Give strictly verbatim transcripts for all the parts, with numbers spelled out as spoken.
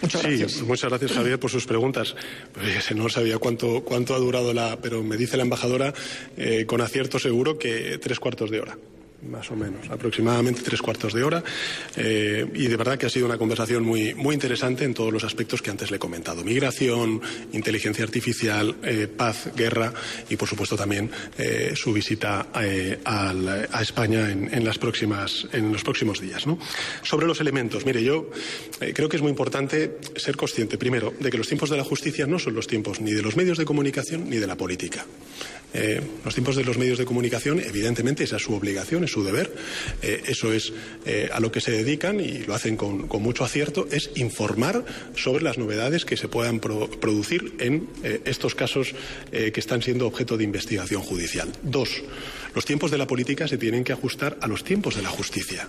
Muchas gracias. Sí, muchas gracias, Javier, por sus preguntas. Pues, no sabía cuánto, cuánto ha durado la... Pero me dice la embajadora, eh, con acierto seguro, que tres cuartos de hora. Más o menos, aproximadamente tres cuartos de hora. Eh, y de verdad que ha sido una conversación muy, muy interesante en todos los aspectos que antes le he comentado. Migración, inteligencia artificial, eh, paz, guerra y, por supuesto, también eh, su visita eh, al, a España en, en, las próximas, en los próximos días, ¿no? Sobre los elementos, mire, yo eh, creo que es muy importante ser consciente, primero, de que los tiempos de la justicia no son los tiempos ni de los medios de comunicación ni de la política. Eh, los tiempos de los medios de comunicación, evidentemente, esa es su obligación, es su deber, eh, eso es eh, a lo que se dedican y lo hacen con, con mucho acierto, es informar sobre las novedades que se puedan pro producir en eh, estos casos eh, que están siendo objeto de investigación judicial. Dos, los tiempos de la política se tienen que ajustar a los tiempos de la justicia.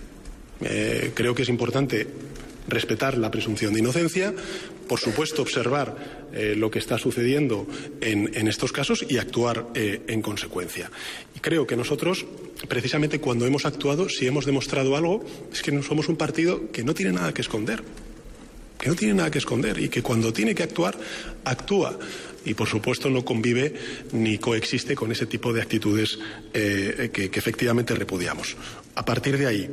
Eh, creo que es importante respetar la presunción de inocencia, por supuesto observar eh, lo que está sucediendo en, en estos casos y actuar eh, en consecuencia. Y creo que nosotros, precisamente cuando hemos actuado, si hemos demostrado algo, es que no somos un partido que no tiene nada que esconder, que no tiene nada que esconder y que cuando tiene que actuar, actúa. Y, por supuesto, no convive ni coexiste con ese tipo de actitudes eh, que, que efectivamente repudiamos. A partir de ahí,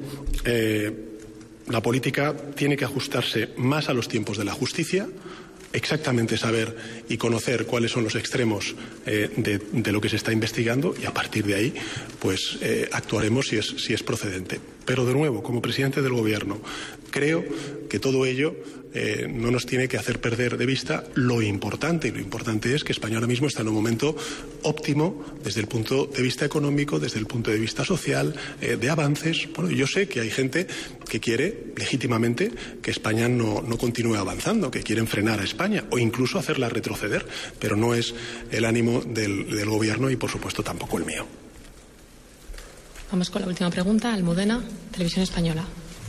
eh, la política tiene que ajustarse más a los tiempos de la justicia, exactamente saber y conocer cuáles son los extremos eh, de, de lo que se está investigando y a partir de ahí pues eh, actuaremos si es, si es procedente. Pero, de nuevo, como presidente del Gobierno, creo que todo ello eh, no nos tiene que hacer perder de vista lo importante. Y lo importante es que España ahora mismo está en un momento óptimo desde el punto de vista económico, desde el punto de vista social, eh, de avances. Bueno, yo sé que hay gente que quiere, legítimamente, que España no, no continúe avanzando, que quieren frenar a España o incluso hacerla retroceder, pero no es el ánimo del, del Gobierno y, por supuesto, tampoco el mío. Vamos con la última pregunta. Almudena, Televisión Española.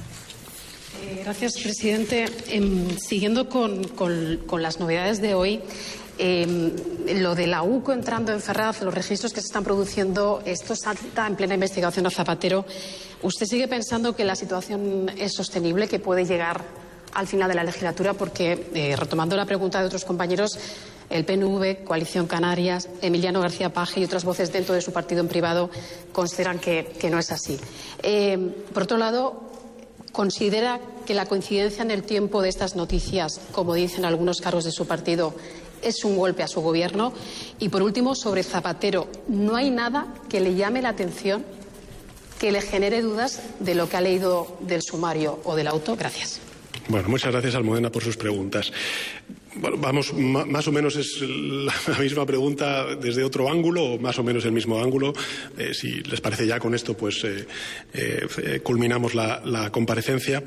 Eh, gracias, presidente. Eh, siguiendo con, con, con las novedades de hoy, eh, lo de la U C O entrando en Ferraz, los registros que se están produciendo, esto salta en plena investigación a Zapatero. ¿Usted sigue pensando que la situación es sostenible, que puede llegar al final de la legislatura? Porque, eh, retomando la pregunta de otros compañeros, el P N V, Coalición Canarias, Emiliano García Paje y otras voces dentro de su partido en privado consideran que, que no es así. Eh, por otro lado, ¿considera que la coincidencia en el tiempo de estas noticias, como dicen algunos cargos de su partido, es un golpe a su gobierno? Y, por último, sobre Zapatero, ¿no hay nada que le llame la atención, que le genere dudas de lo que ha leído del sumario o del auto? Gracias. Bueno, muchas gracias, Almudena, por sus preguntas. Bueno, vamos, más o menos es la misma pregunta desde otro ángulo, o más o menos el mismo ángulo. Eh, si les parece, ya con esto pues eh, eh, culminamos la, la comparecencia.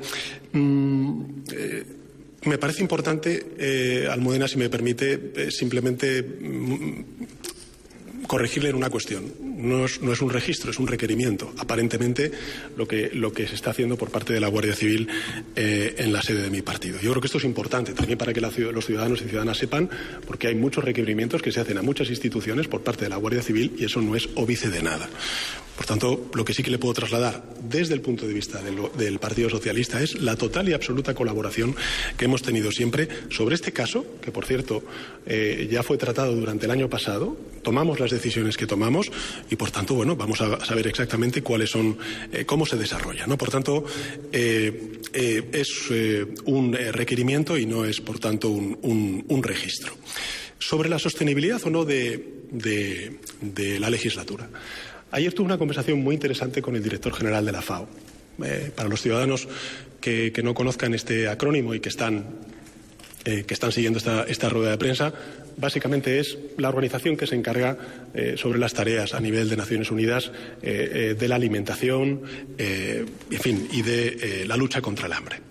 Mm, eh, me parece importante, eh, Almudena, si me permite, eh, simplemente mm, corregirle en una cuestión. No es, no es un registro, es un requerimiento. Aparentemente, lo que, lo que se está haciendo por parte de la Guardia Civil eh, en la sede de mi partido. Yo creo que esto es importante también para que la, los ciudadanos y ciudadanas sepan, porque hay muchos requerimientos que se hacen a muchas instituciones por parte de la Guardia Civil y eso no es óbice de nada. Por tanto, lo que sí que le puedo trasladar desde el punto de vista del, del Partido Socialista es la total y absoluta colaboración que hemos tenido siempre sobre este caso, que, por cierto, eh, ya fue tratado durante el año pasado. Tomamos las decisiones que tomamos y, por tanto, bueno, vamos a saber exactamente cuáles son, eh, cómo se desarrolla, ¿no? Por tanto, eh, eh, es eh, un requerimiento y no es, por tanto, un, un, un registro. Sobre la sostenibilidad o no de, de, de la legislatura. Ayer tuve una conversación muy interesante con el director general de la FAO. Eh, para los ciudadanos que, que no conozcan este acrónimo y que están, eh, que están siguiendo esta, esta rueda de prensa, básicamente es la organización que se encarga eh, sobre las tareas a nivel de Naciones Unidas eh, eh, de la alimentación, eh, en fin, y de eh, la lucha contra el hambre.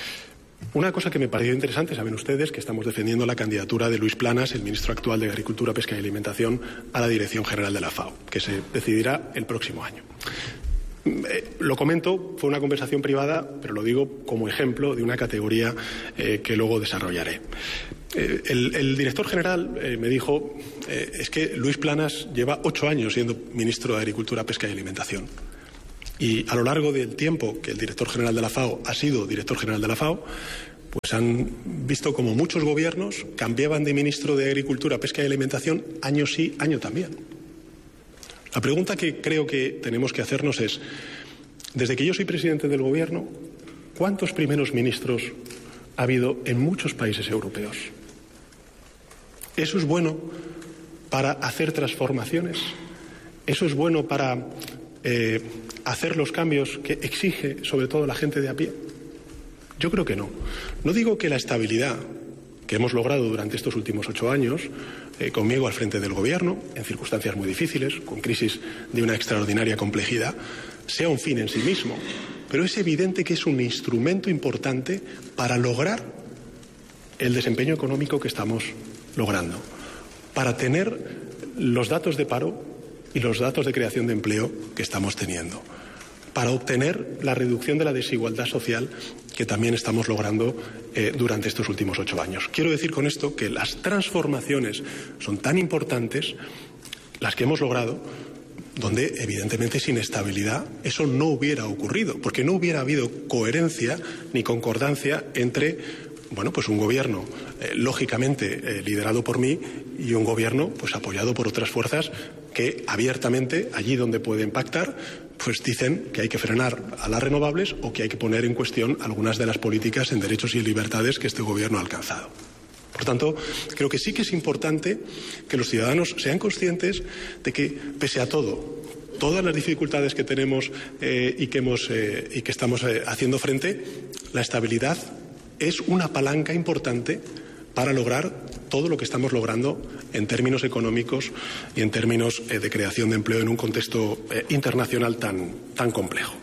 Una cosa que me pareció interesante, saben ustedes que estamos defendiendo la candidatura de Luis Planas, el ministro actual de Agricultura, Pesca y Alimentación, a la Dirección General de la FAO, que se decidirá el próximo año. Eh, lo comento, fue una conversación privada, pero lo digo como ejemplo de una categoría eh, que luego desarrollaré. Eh, el, el director general eh, me dijo, eh, es que Luis Planas lleva ocho años siendo ministro de Agricultura, Pesca y Alimentación. Y a lo largo del tiempo que el director general de la FAO ha sido director general de la FAO, pues han visto como muchos gobiernos cambiaban de ministro de Agricultura, Pesca y Alimentación año sí, año también. La pregunta que creo que tenemos que hacernos es, desde que yo soy presidente del Gobierno, ¿cuántos primeros ministros ha habido en muchos países europeos? ¿Eso es bueno para hacer transformaciones? ¿Eso es bueno para eh, hacer los cambios que exige sobre todo la gente de a pie? Yo creo que no. No digo que la estabilidad que hemos logrado durante estos últimos ocho años, eh, conmigo al frente del Gobierno, en circunstancias muy difíciles, con crisis de una extraordinaria complejidad, sea un fin en sí mismo. Pero es evidente que es un instrumento importante para lograr el desempeño económico que estamos logrando, para tener los datos de paro y los datos de creación de empleo que estamos teniendo, para obtener la reducción de la desigualdad social que también estamos logrando eh, durante estos últimos ocho años. Quiero decir con esto que las transformaciones son tan importantes, las que hemos logrado, donde evidentemente sin estabilidad eso no hubiera ocurrido, porque no hubiera habido coherencia ni concordancia entre, bueno, pues un gobierno eh, lógicamente eh, liderado por mí y un gobierno pues apoyado por otras fuerzas que abiertamente, allí donde pueden pactar, pues dicen que hay que frenar a las renovables o que hay que poner en cuestión algunas de las políticas en derechos y libertades que este gobierno ha alcanzado. Por tanto, creo que sí que es importante que los ciudadanos sean conscientes de que, pese a todo, todas las dificultades que tenemos eh, y, que hemos, eh, y que estamos eh, haciendo frente, la estabilidad es una palanca importante para lograr todo lo que estamos logrando en términos económicos y en términos eh, de creación de empleo en un contexto eh, internacional tan, tan complejo.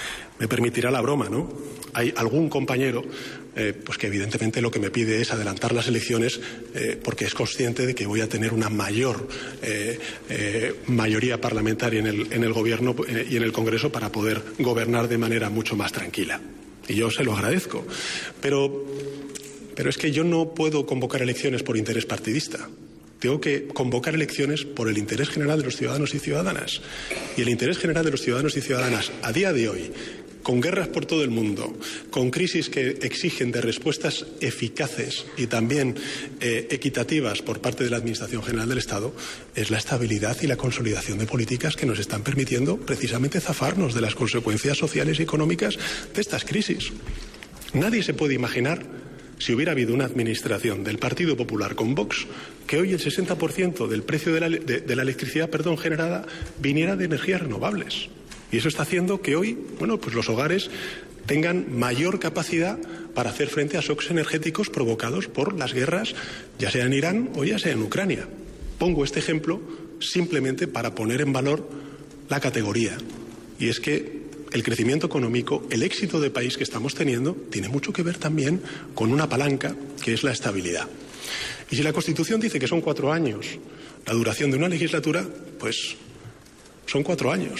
Me permitirá la broma, ¿no? Hay algún compañero eh, pues que evidentemente lo que me pide es adelantar las elecciones eh, porque es consciente de que voy a tener una mayor eh, eh, mayoría parlamentaria en el, en el Gobierno eh, y en el Congreso para poder gobernar de manera mucho más tranquila. Y yo se lo agradezco. Pero, pero es que yo no puedo convocar elecciones por interés partidista. Tengo que convocar elecciones por el interés general de los ciudadanos y ciudadanas. Y el interés general de los ciudadanos y ciudadanas a día de hoy, con guerras por todo el mundo, con crisis que exigen de respuestas eficaces y también eh, equitativas por parte de la Administración General del Estado, es la estabilidad y la consolidación de políticas que nos están permitiendo precisamente zafarnos de las consecuencias sociales y económicas de estas crisis. Nadie se puede imaginar, si hubiera habido una administración del Partido Popular con Vox, que hoy el sesenta por ciento del precio de la, de, de la electricidad perdón, generada viniera de energías renovables. Y eso está haciendo que hoy, bueno, pues los hogares tengan mayor capacidad para hacer frente a shocks energéticos provocados por las guerras, ya sea en Irán o ya sea en Ucrania. Pongo este ejemplo simplemente para poner en valor la categoría. Y es que el crecimiento económico, el éxito de país que estamos teniendo, tiene mucho que ver también con una palanca que es la estabilidad. Y si la Constitución dice que son cuatro años la duración de una legislatura, pues son cuatro años.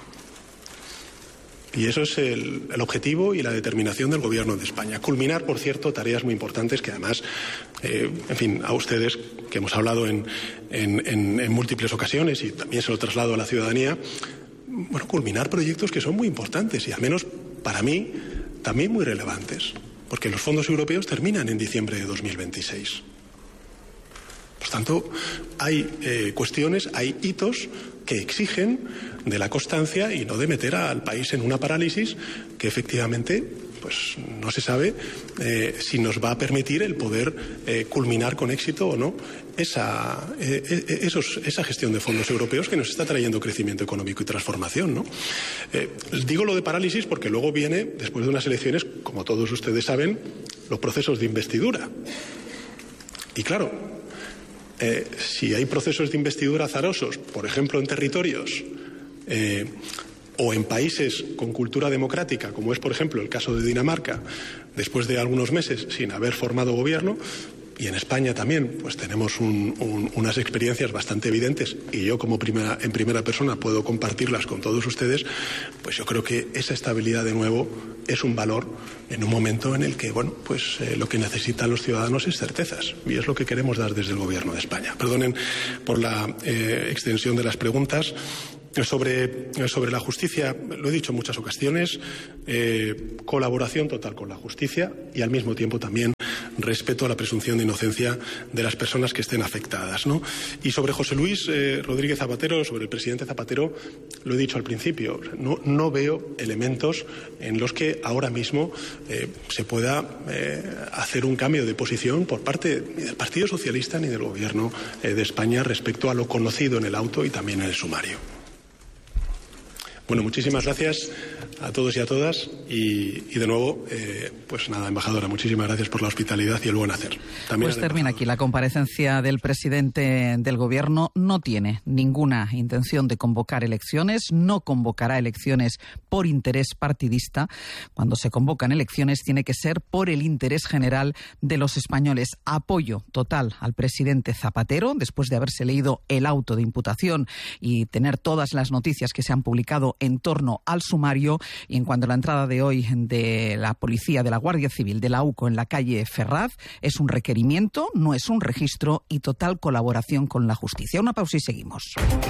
Y eso es el, el objetivo y la determinación del Gobierno de España. Culminar, por cierto, tareas muy importantes que además, eh, en fin, a ustedes que hemos hablado en, en, en, en múltiples ocasiones y también se lo traslado a la ciudadanía, bueno, culminar proyectos que son muy importantes y al menos para mí también muy relevantes, porque los fondos europeos terminan en diciembre de dos mil veintiséis. Por tanto, hay eh, cuestiones, hay hitos que exigen de la constancia y no de meter al país en una parálisis que efectivamente pues no se sabe eh, si nos va a permitir el poder eh, culminar con éxito o no esa, eh, esos, esa gestión de fondos europeos que nos está trayendo crecimiento económico y transformación, ¿no? Eh, digo lo de parálisis porque luego viene, después de unas elecciones, como todos ustedes saben, los procesos de investidura. Y claro, eh, si hay procesos de investidura azarosos, por ejemplo en territorios, eh, o en países con cultura democrática, como es, por ejemplo, el caso de Dinamarca, después de algunos meses sin haber formado gobierno, y en España también, pues tenemos un, un, unas experiencias bastante evidentes, y yo como primera, en primera persona puedo compartirlas con todos ustedes, pues yo creo que esa estabilidad de nuevo es un valor en un momento en el que, bueno, pues eh, lo que necesitan los ciudadanos es certezas, y es lo que queremos dar desde el Gobierno de España. Perdonen por la eh, extensión de las preguntas. Sobre, sobre la justicia, lo he dicho en muchas ocasiones, eh, colaboración total con la justicia y al mismo tiempo también respeto a la presunción de inocencia de las personas que estén afectadas, ¿no? Y sobre José Luis eh, Rodríguez Zapatero, sobre el presidente Zapatero, lo he dicho al principio, no, no veo elementos en los que ahora mismo eh, se pueda eh, hacer un cambio de posición por parte ni del Partido Socialista ni del Gobierno eh, de España respecto a lo conocido en el auto y también en el sumario. Bueno, muchísimas gracias a todos y a todas y, y de nuevo, eh, pues nada, embajadora, muchísimas gracias por la hospitalidad y el buen hacer. También pues termina aquí la comparecencia del presidente del Gobierno. No tiene ninguna intención de convocar elecciones, no convocará elecciones por interés partidista. Cuando se convocan elecciones tiene que ser por el interés general de los españoles. Apoyo total al presidente Zapatero, después de haberse leído el auto de imputación y tener todas las noticias que se han publicado en torno al sumario. Y en cuanto a la entrada de hoy de la policía, de la Guardia Civil, de la UCO en la calle Ferraz, es un requerimiento, no es un registro, y total colaboración con la justicia. Una pausa y seguimos.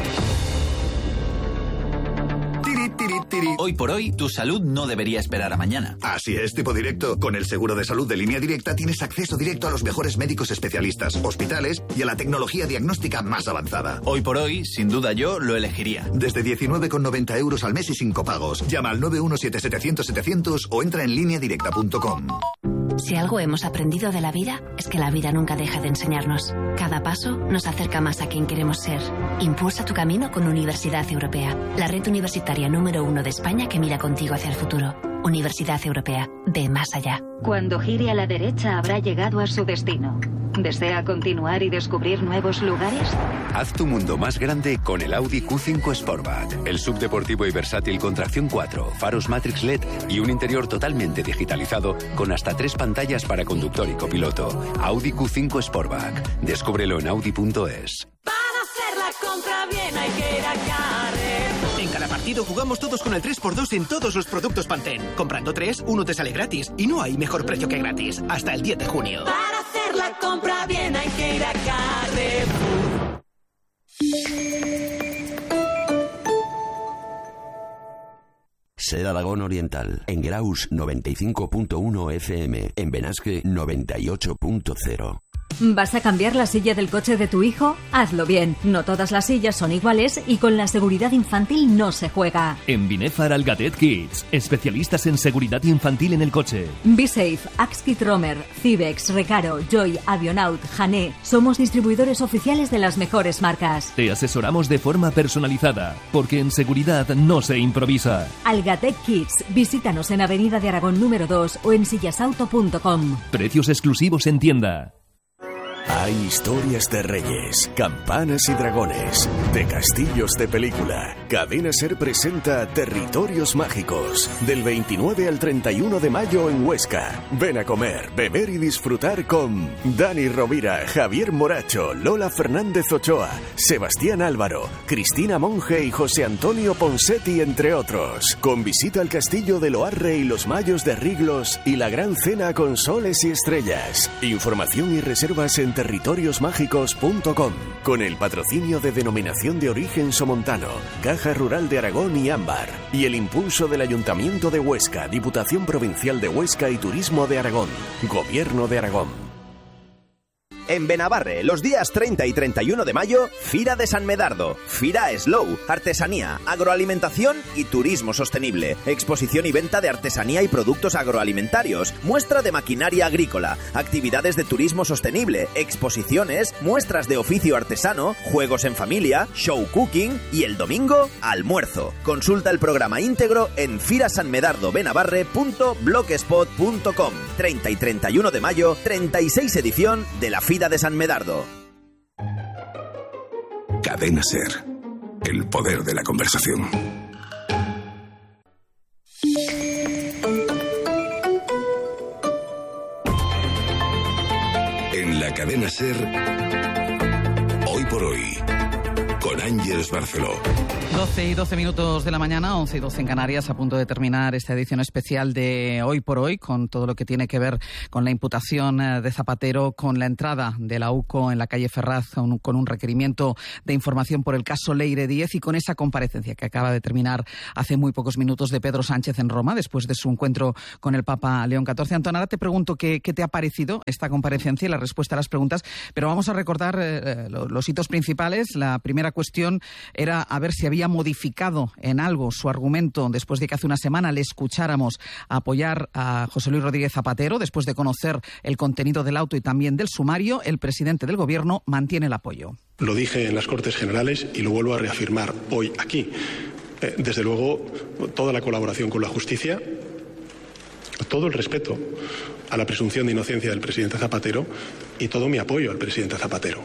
Hoy por hoy, tu salud no debería esperar a mañana. Así es, tipo directo. Con el seguro de salud de Línea Directa tienes acceso directo a los mejores médicos especialistas, hospitales y a la tecnología diagnóstica más avanzada. Hoy por hoy, sin duda yo lo elegiría. Desde diecinueve con noventa euros al mes y sin copagos. Llama al nueve uno siete setecientos setecientos o entra en línea directa punto com. Si algo hemos aprendido de la vida, es que la vida nunca deja de enseñarnos. Cada paso nos acerca más a quien queremos ser. Impulsa tu camino con Universidad Europea, la red universitaria número uno de España que mira contigo hacia el futuro. Universidad Europea, ve más allá. Cuando gire a la derecha habrá llegado a su destino. ¿Desea continuar y descubrir nuevos lugares? Haz tu mundo más grande con el Audi Q cinco Sportback. El subdeportivo y versátil con tracción cuatro, faros Matrix L E D y un interior totalmente digitalizado con hasta tres pantallas para conductor y copiloto. Audi Q cinco Sportback. Descúbrelo en audi punto es. Para hacer la compra bien hay que ir a Carrefour. En cada partido jugamos todos con el tres por dos en todos los productos Pantene. Comprando tres, uno te sale gratis. Y no hay mejor precio que gratis. Hasta el diez de junio. Para hacer la compra bien hay que ir a Carrefour. Ser Aragón Oriental. En Graus noventa y cinco punto uno F M. En Benasque noventa y ocho punto cero. ¿Vas a cambiar la silla del coche de tu hijo? Hazlo bien. No todas las sillas son iguales y con la seguridad infantil no se juega. En Binefar Algatet Kids, especialistas en seguridad infantil en el coche. BeSafe, Axkit Romer, Cibex, Recaro, Joy, Avionaut, Jané. Somos distribuidores oficiales de las mejores marcas. Te asesoramos de forma personalizada, porque en seguridad no se improvisa. Algatet Kids. Visítanos en Avenida de Aragón número dos o en sillasauto punto com. Precios exclusivos en tienda. Hay historias de reyes, campanas y dragones, de castillos de película. Cadena Ser presenta Territorios Mágicos, del veintinueve al treinta y uno de mayo en Huesca. Ven a comer, beber y disfrutar con Dani Rovira, Javier Moracho, Lola Fernández Ochoa, Sebastián Álvaro, Cristina Monge y José Antonio Ponsetti, entre otros. Con visita al castillo de Loarre y los Mayos de Riglos y la gran cena con soles y estrellas. Información y reservas en territorios mágicos punto com, con el patrocinio de Denominación de Origen Somontano, Caja Rural de Aragón y Ámbar, y el impulso del Ayuntamiento de Huesca, Diputación Provincial de Huesca y Turismo de Aragón, Gobierno de Aragón. En Benabarre, los días treinta y treinta y uno de mayo, Fira de San Medardo, Fira Slow, artesanía, agroalimentación y turismo sostenible, exposición y venta de artesanía y productos agroalimentarios, muestra de maquinaria agrícola, actividades de turismo sostenible, exposiciones, muestras de oficio artesano, juegos en familia, show cooking y el domingo, almuerzo. Consulta el programa íntegro en firasanmedardobenabarre punto blogspot punto com. treinta y treinta y uno de mayo, treinta y seis edición de la Fira de San Medardo. Cadena Ser. El poder de la conversación. En la Cadena Ser, hoy por hoy, con con Ángeles Barceló. doce y doce minutos de la mañana, once y doce en Canarias, a punto de terminar esta edición especial de Hoy por Hoy, con todo lo que tiene que ver con la imputación de Zapatero, con la entrada de la UCO en la calle Ferraz, con un, con un requerimiento de información por el caso Leire Díez y con esa comparecencia que acaba de terminar hace muy pocos minutos de Pedro Sánchez en Roma, después de su encuentro con el Papa León catorce. Antón, ahora te pregunto qué, qué te ha parecido esta comparecencia y la respuesta a las preguntas, pero vamos a recordar eh, los hitos principales. La primera cuestión era a ver si había modificado en algo su argumento después de que hace una semana le escucháramos apoyar a José Luis Rodríguez Zapatero. Después de conocer el contenido del auto y también del sumario, el presidente del Gobierno mantiene el apoyo. Lo dije en las Cortes Generales y lo vuelvo a reafirmar hoy aquí. Eh, desde luego, toda la colaboración con la justicia, todo el respeto a la presunción de inocencia del presidente Zapatero y todo mi apoyo al presidente Zapatero.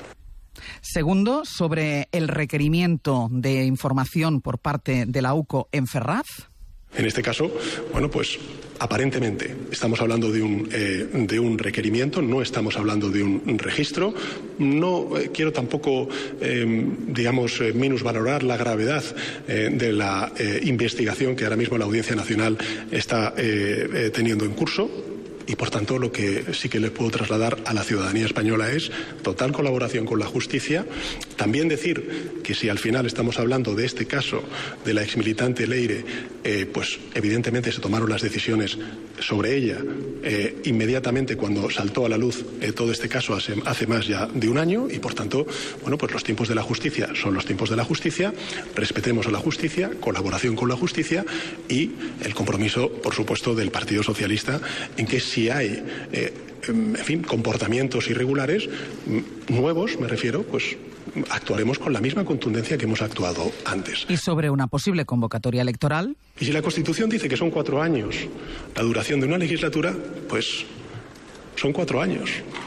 Segundo, sobre el requerimiento de información por parte de la UCO en Ferraz. En este caso, bueno, pues aparentemente estamos hablando de un, eh, de un requerimiento, no estamos hablando de un registro. No eh, quiero tampoco, eh, digamos, eh, minusvalorar la gravedad eh, de la eh, investigación que ahora mismo la Audiencia Nacional está eh, eh, teniendo en curso. Y, por tanto, lo que sí que le puedo trasladar a la ciudadanía española es total colaboración con la justicia. También decir que si al final estamos hablando de este caso de la exmilitante Leire, eh, pues evidentemente se tomaron las decisiones sobre ella eh, inmediatamente cuando saltó a la luz eh, todo este caso hace, hace más ya de un año y, por tanto, bueno, pues los tiempos de la justicia son los tiempos de la justicia. Respetemos a la justicia, colaboración con la justicia y el compromiso, por supuesto, del Partido Socialista en que si hay, eh, en fin, comportamientos irregulares nuevos, me refiero, pues actuaremos con la misma contundencia que hemos actuado antes. Y sobre una posible convocatoria electoral. Y si la Constitución dice que son cuatro años la duración de una legislatura, pues son cuatro años.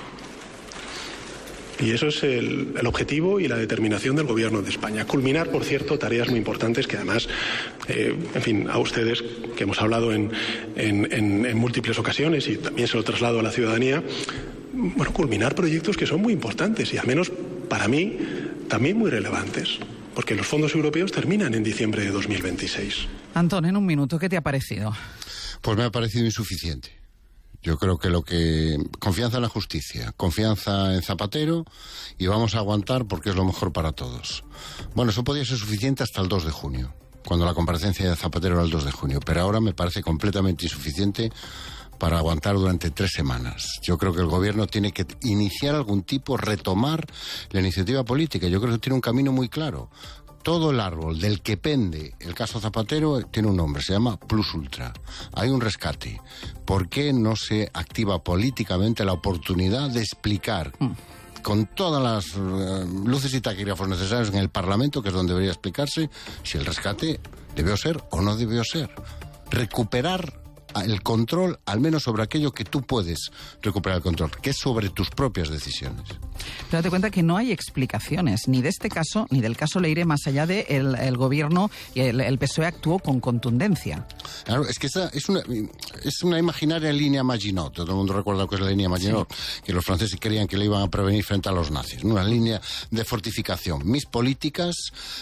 Y eso es el, el objetivo y la determinación del Gobierno de España. Culminar, por cierto, tareas muy importantes que además, eh, en fin, a ustedes, que hemos hablado en, en, en, en múltiples ocasiones y también se lo traslado a la ciudadanía, bueno, culminar proyectos que son muy importantes y al menos para mí también muy relevantes, porque los fondos europeos terminan en diciembre de dos mil veintiséis. Antón, en un minuto, ¿qué te ha parecido? Pues me ha parecido insuficiente. Yo creo que lo que... Confianza en la justicia, confianza en Zapatero y vamos a aguantar porque es lo mejor para todos. Bueno, eso podía ser suficiente hasta el dos de junio, cuando la comparecencia de Zapatero era el dos de junio, pero ahora me parece completamente insuficiente para aguantar durante tres semanas. Yo creo que el Gobierno tiene que iniciar algún tipo, retomar la iniciativa política. Yo creo que tiene un camino muy claro. Todo el árbol del que pende el caso Zapatero tiene un nombre, se llama Plus Ultra. Hay un rescate. ¿Por qué no se activa políticamente la oportunidad de explicar mm. con todas las uh, luces y taquígrafos necesarios en el Parlamento, que es donde debería explicarse, si el rescate debió ser o no debió ser? Recuperar el control, al menos sobre aquello que tú puedes recuperar el control, que es sobre tus propias decisiones. Pero date cuenta que no hay explicaciones ni de este caso ni del caso Leire, más allá de el, el Gobierno y el, el P S O E actuó con contundencia. Claro, es que esa es una, es una imaginaria línea Maginot. Todo el mundo recuerda lo que es la línea Maginot, sí. Que los franceses creían que le iban a prevenir frente a los nazis. Una línea de fortificación. Mis políticas,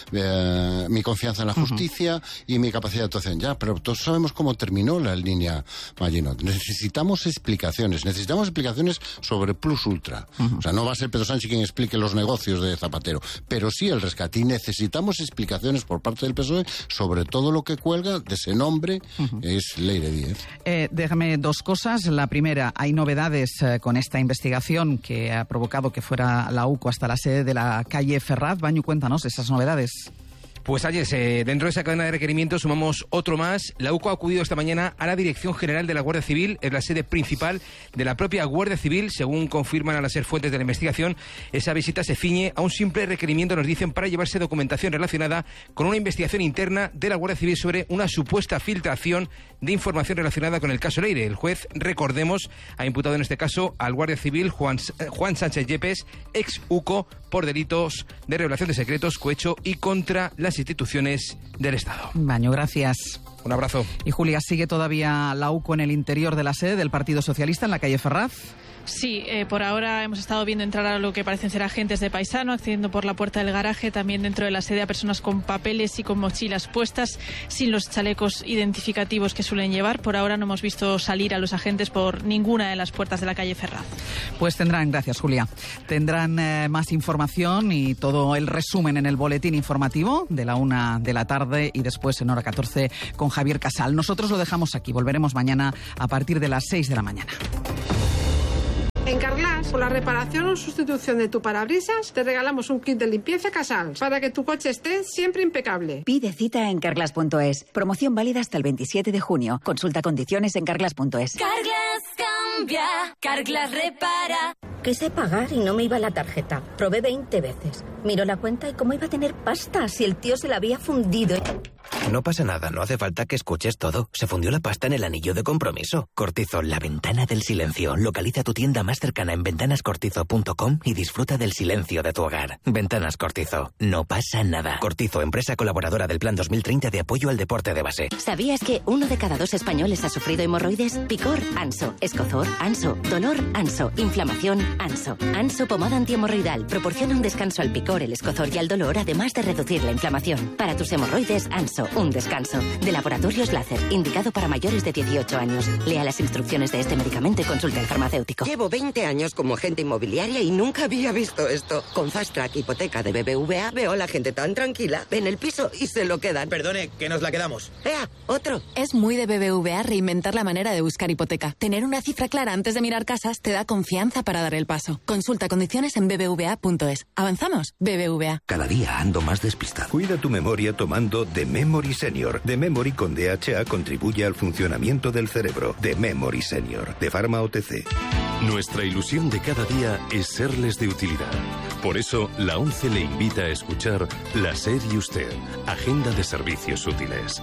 eh, mi confianza en la justicia uh-huh. y mi capacidad de actuación. Ya, pero todos sabemos cómo terminó la línea Maginot. Necesitamos explicaciones, necesitamos explicaciones sobre Plus Ultra. Uh-huh. O sea, no va a ser Pedro Sánchez quien explique los negocios de Zapatero, pero sí el rescate. Y necesitamos explicaciones por parte del P S O E sobre todo lo que cuelga de ese nombre, uh-huh. es Leire Díez. Eh, déjame dos cosas. La primera, hay novedades eh, con esta investigación que ha provocado que fuera la UCO hasta la sede de la calle Ferraz. Baño, cuéntanos esas novedades. Pues Ayes, eh, dentro de esa cadena de requerimientos sumamos otro más. La UCO ha acudido esta mañana a la Dirección General de la Guardia Civil, es la sede principal de la propia Guardia Civil. Según confirman a las ser fuentes de la investigación, esa visita se ciñe a un simple requerimiento, nos dicen, para llevarse documentación relacionada con una investigación interna de la Guardia Civil sobre una supuesta filtración de información relacionada con el caso Leire. El juez, recordemos, ha imputado en este caso al Guardia Civil Juan, Juan Sánchez Yepes, ex UCO, por delitos de revelación de secretos, cohecho y contra las instituciones del Estado. Baño, gracias. Un abrazo. Y Julia, ¿sigue todavía la UCO en el interior de la sede del Partido Socialista en la calle Ferraz? Sí, eh, por ahora hemos estado viendo entrar a lo que parecen ser agentes de Paisano, accediendo por la puerta del garaje, también dentro de la sede a personas con papeles y con mochilas puestas, sin los chalecos identificativos que suelen llevar. Por ahora no hemos visto salir a los agentes por ninguna de las puertas de la calle Ferraz. Pues tendrán, gracias Julia, tendrán eh, más información y todo el resumen en el boletín informativo de la una de la tarde y después en hora catorce con Javier Casal. Nosotros lo dejamos aquí, volveremos mañana a partir de las seis de la mañana. En Carglass, por la reparación o sustitución de tu parabrisas, te regalamos un kit de limpieza Casals para que tu coche esté siempre impecable. Pide cita en carglass punto es. Promoción válida hasta el veintisiete de junio. Consulta condiciones en carglass punto es. Carglass cambia, Carglass repara. Quise pagar y no me iba la tarjeta. Probé veinte veces. Miró la cuenta y cómo iba a tener pasta si el tío se la había fundido. No pasa nada, no hace falta que escuches todo. Se fundió la pasta en el anillo de compromiso. Cortizo, la ventana del silencio. Localiza tu tienda más cercana en ventanas cortizo punto com y disfruta del silencio de tu hogar. Ventanas Cortizo. No pasa nada. Cortizo, empresa colaboradora del Plan dos mil treinta de apoyo al deporte de base. ¿Sabías que uno de cada dos españoles ha sufrido hemorroides? Picor, Anso. Escozor, Anso. Dolor, Anso. Inflamación, Anso. Anso pomada antihemorroidal. Proporciona un descanso al picor, el escozor y al dolor, además de reducir la inflamación. Para tus hemorroides, Anso. Un descanso. De Laboratorios Láser. Indicado para mayores de dieciocho años. Lea las instrucciones de este medicamento y consulte al farmacéutico. Llevo veinte años como agente inmobiliaria y nunca había visto esto. Con Fast Track Hipoteca de B B V A veo a la gente tan tranquila. Ven el piso y se lo quedan. Perdone, que nos la quedamos. ¡Ea! Otro. Es muy de B B V A reinventar la manera de buscar hipoteca. Tener una cifra clara antes de mirar casas te da confianza para dar el paso. Consulta condiciones en b b v a punto es. ¿Avanzamos? B B V A. Cada día ando más despistado. Cuida tu memoria tomando The Memory Senior. The Memory con D H A contribuye al funcionamiento del cerebro. The Memory Senior. De Pharma O T C. Nuestra ilusión de cada día es serles de utilidad. Por eso, la ONCE le invita a escuchar La SER y Usted, Agenda de Servicios Útiles.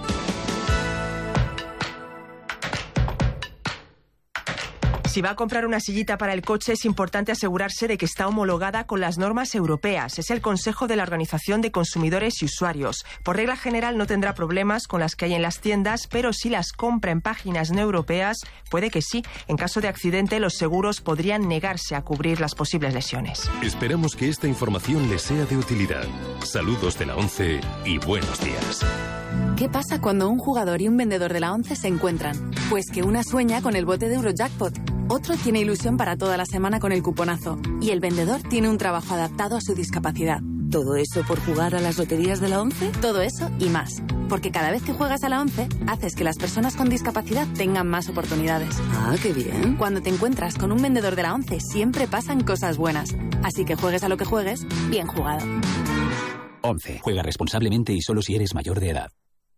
Si va a comprar una sillita para el coche, es importante asegurarse de que está homologada con las normas europeas. Es el consejo de la Organización de Consumidores y Usuarios. Por regla general no tendrá problemas con las que hay en las tiendas, pero si las compra en páginas no europeas, puede que sí. En caso de accidente, los seguros podrían negarse a cubrir las posibles lesiones. Esperamos que esta información les sea de utilidad. Saludos de la ONCE y buenos días. ¿Qué pasa cuando un jugador y un vendedor de la ONCE se encuentran? Pues que una sueña con el bote de Eurojackpot, otro tiene ilusión para toda la semana con el cuponazo y el vendedor tiene un trabajo adaptado a su discapacidad. ¿Todo eso por jugar a las loterías de la ONCE? Todo eso y más. Porque cada vez que juegas a la ONCE, haces que las personas con discapacidad tengan más oportunidades. Ah, qué bien. Cuando te encuentras con un vendedor de la ONCE, siempre pasan cosas buenas. Así que juegues a lo que juegues, bien jugado. ONCE. Juega responsablemente y solo si eres mayor de edad.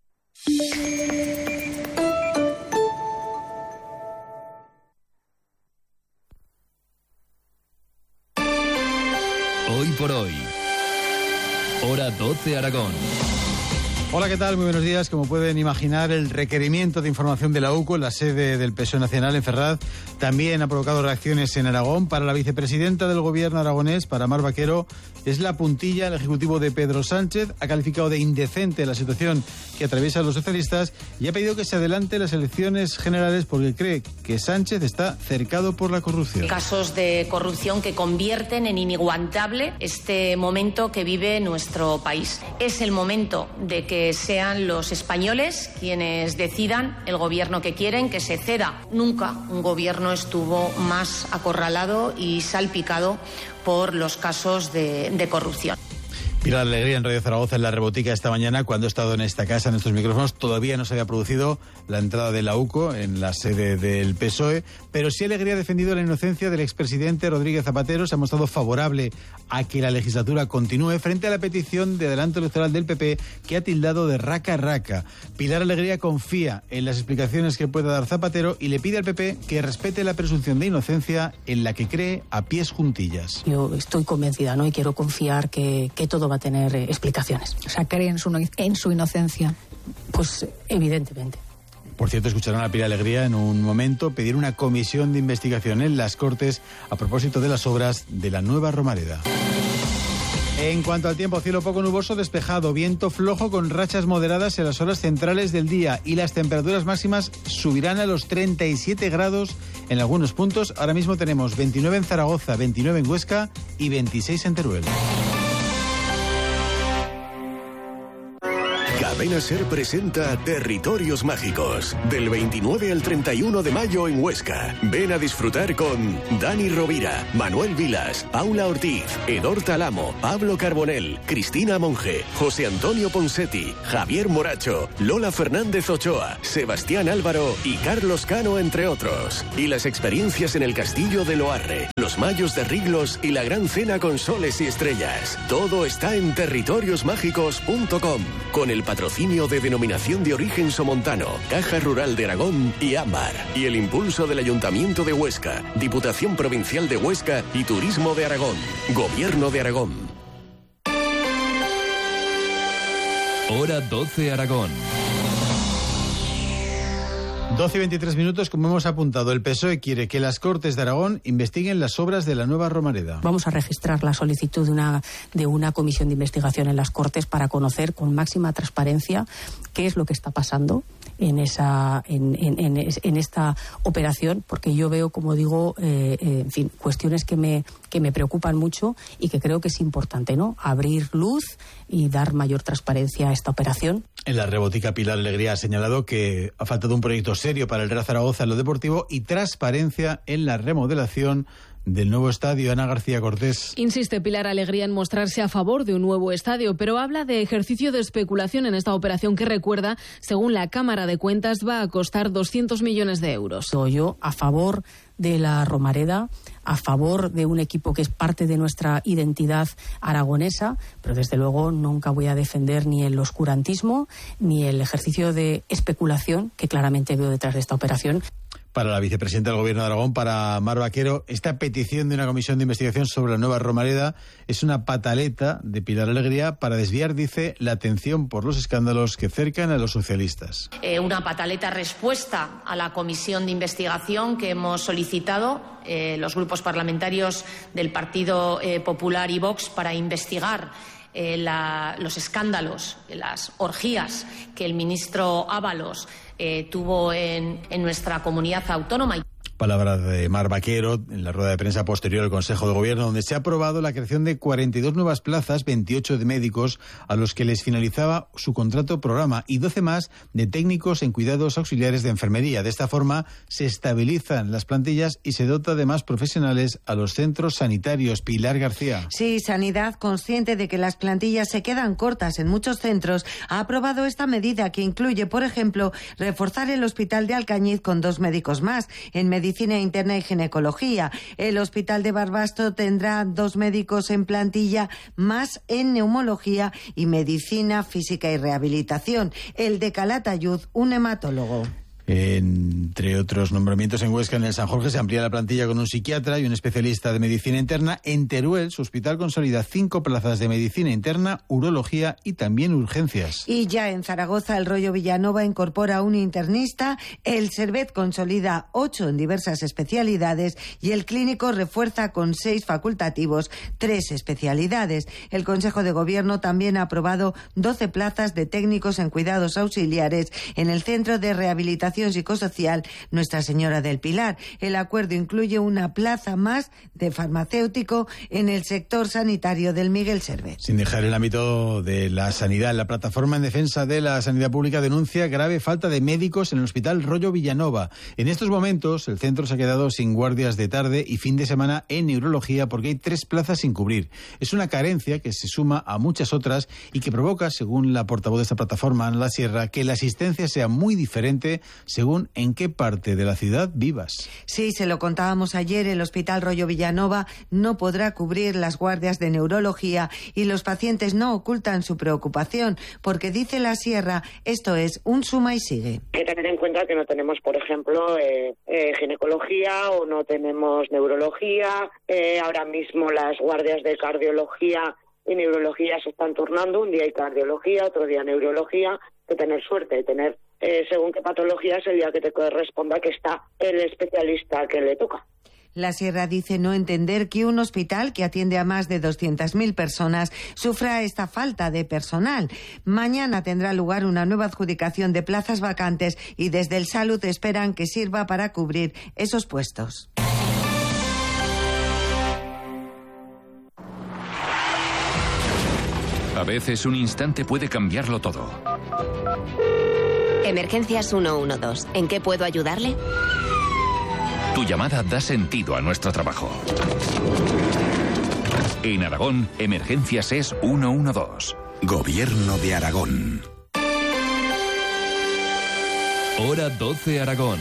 Hoy por hoy. Hora doce Aragón. Hola, ¿qué tal? Muy buenos días. Como pueden imaginar, el requerimiento de información de la U C O en la sede del P S O E Nacional en Ferraz también ha provocado reacciones en Aragón. Para la vicepresidenta del gobierno aragonés, para Mar Vaquero, es la puntilla el ejecutivo de Pedro Sánchez. Ha calificado de indecente la situación que atraviesan los socialistas y ha pedido que se adelante las elecciones generales porque cree que Sánchez está cercado por la corrupción. Casos de corrupción que convierten en iniguantable este momento que vive nuestro país. Es el momento de que sean los españoles quienes decidan el gobierno que quieren, que se ceda. Nunca un gobierno estuvo más acorralado y salpicado por los casos de, de corrupción. Pilar Alegría en Radio Zaragoza en la Rebotica esta mañana, cuando he estado en esta casa, en estos micrófonos, todavía no se había producido la entrada de la U C O en la sede del P S O E, pero sí Alegría ha defendido la inocencia del expresidente Rodríguez Zapatero, se ha mostrado favorable a que la legislatura continúe frente a la petición de adelanto electoral del P P, que ha tildado de raca raca. Pilar Alegría confía en las explicaciones que pueda dar Zapatero y le pide al P P que respete la presunción de inocencia en la que cree a pies juntillas. Yo estoy convencida, ¿no? Y quiero confiar que, que todo va a tener eh, explicaciones. O sea, ¿cree en su, en su inocencia? Pues evidentemente. Por cierto, escucharán a Pilar Alegría en un momento pedir una comisión de investigación en las Cortes a propósito de las obras de la nueva Romareda. En cuanto al tiempo, cielo poco nuboso, despejado, viento flojo con rachas moderadas en las horas centrales del día y las temperaturas máximas subirán a los treinta y siete grados en algunos puntos. Ahora mismo tenemos veintinueve en Zaragoza, veintinueve en Huesca y veintiséis en Teruel. Cadena SER presenta Territorios Mágicos. Del veintinueve al treinta y uno de mayo en Huesca. Ven a disfrutar con Dani Rovira, Manuel Vilas, Paula Ortiz, Edor Talamo, Pablo Carbonell, Cristina Monge, José Antonio Ponsetti, Javier Moracho, Lola Fernández Ochoa, Sebastián Álvaro y Carlos Cano, entre otros. Y las experiencias en el Castillo de Loarre, los Mayos de Riglos y la Gran Cena con soles y estrellas. Todo está en territorios mágicos punto com, con el patrocinio de Denominación de Origen Somontano, Caja Rural de Aragón y Ámbar, y el impulso del Ayuntamiento de Huesca, Diputación Provincial de Huesca y Turismo de Aragón, Gobierno de Aragón. Hora doce Aragón. doce y veintitrés minutos, como hemos apuntado, el P S O E quiere que las Cortes de Aragón investiguen las obras de la nueva Romareda. Vamos a registrar la solicitud de una, de una comisión de investigación en las Cortes para conocer con máxima transparencia qué es lo que está pasando en esa en, en, en, en esta operación, porque yo veo, como digo, eh, eh, en fin, cuestiones que me que me preocupan mucho y que creo que es importante, ¿no? Abrir luz y dar mayor transparencia a esta operación. En la rebotica, Pilar Alegría ha señalado que ha faltado un proyecto serio para el Real Zaragoza en lo deportivo y transparencia en la remodelación del nuevo estadio. Ana García Cortés. Insiste Pilar Alegría en mostrarse a favor de un nuevo estadio, pero habla de ejercicio de especulación en esta operación que, recuerda, según la Cámara de Cuentas, va a costar doscientos millones de euros. Yo a favor de la Romareda, a favor de un equipo que es parte de nuestra identidad aragonesa, pero desde luego nunca voy a defender ni el oscurantismo ni el ejercicio de especulación que claramente veo detrás de esta operación. Para la vicepresidenta del Gobierno de Aragón, para Mar Vaquero, esta petición de una comisión de investigación sobre la nueva Romareda es una pataleta de Pilar Alegría para desviar, dice, la atención por los escándalos que cercan a los socialistas. Eh, una pataleta respuesta a la comisión de investigación que hemos solicitado eh, los grupos parlamentarios del Partido eh, Popular y Vox para investigar Eh, la, los escándalos, las orgías que el ministro Ábalos eh, tuvo en, en nuestra comunidad autónoma. Palabra de Mar Vaquero en la rueda de prensa posterior al Consejo de Gobierno, donde se ha aprobado la creación de cuarenta y dos nuevas plazas, veintiocho de médicos a los que les finalizaba su contrato programa y doce más de técnicos en cuidados auxiliares de enfermería. De esta forma se estabilizan las plantillas y se dota de más profesionales a los centros sanitarios. Pilar García. Sí, Sanidad, consciente de que las plantillas se quedan cortas en muchos centros, ha aprobado esta medida que incluye, por ejemplo, reforzar el Hospital de Alcañiz con dos médicos más en medicina interna y ginecología. El Hospital de Barbasto tendrá dos médicos en plantilla más en neumología y medicina física y rehabilitación. El de Calatayud, un hematólogo. Entre otros nombramientos en Huesca, en el San Jorge, se amplía la plantilla con un psiquiatra y un especialista de medicina interna. En Teruel, su hospital consolida cinco plazas de medicina interna, urología y también urgencias. Y ya en Zaragoza, el Rollo Villanova incorpora un internista, el Servet consolida ocho en diversas especialidades y el Clínico refuerza con seis facultativos tres especialidades. El Consejo de Gobierno también ha aprobado doce plazas de técnicos en cuidados auxiliares en el Centro de Rehabilitación Psicosocial Nuestra Señora del Pilar. El acuerdo incluye una plaza más de farmacéutico en el sector sanitario del Miguel Servet. Sin dejar el ámbito de la sanidad, la plataforma en defensa de la sanidad pública denuncia grave falta de médicos en el Hospital Rollo Villanova. En estos momentos, el centro se ha quedado sin guardias de tarde y fin de semana en neurología porque hay tres plazas sin cubrir. Es una carencia que se suma a muchas otras y que provoca, según la portavoz de esta plataforma, Ana La Sierra, que la asistencia sea muy diferente según en qué parte de la ciudad vivas. Sí, se lo contábamos ayer, el Hospital Rollo Villanova no podrá cubrir las guardias de neurología y los pacientes no ocultan su preocupación porque, dice La Sierra, esto es un suma y sigue. Hay que tener en cuenta que no tenemos, por ejemplo, eh, eh, ginecología o no tenemos neurología. Eh, ahora mismo las guardias de cardiología y neurología se están turnando. Un día hay cardiología, otro día neurología. De tener suerte, de tener eh, según qué patología es el día que te corresponda que está el especialista que le toca. La Sierra dice no entender que un hospital que atiende a más de doscientas mil personas sufra esta falta de personal. Mañana tendrá lugar una nueva adjudicación de plazas vacantes y desde el Salud esperan que sirva para cubrir esos puestos. A veces un instante puede cambiarlo todo. Emergencias ciento doce. ¿En qué puedo ayudarle? Tu llamada da sentido a nuestro trabajo. En Aragón, Emergencias es ciento doce. Gobierno de Aragón. Hora doce Aragón.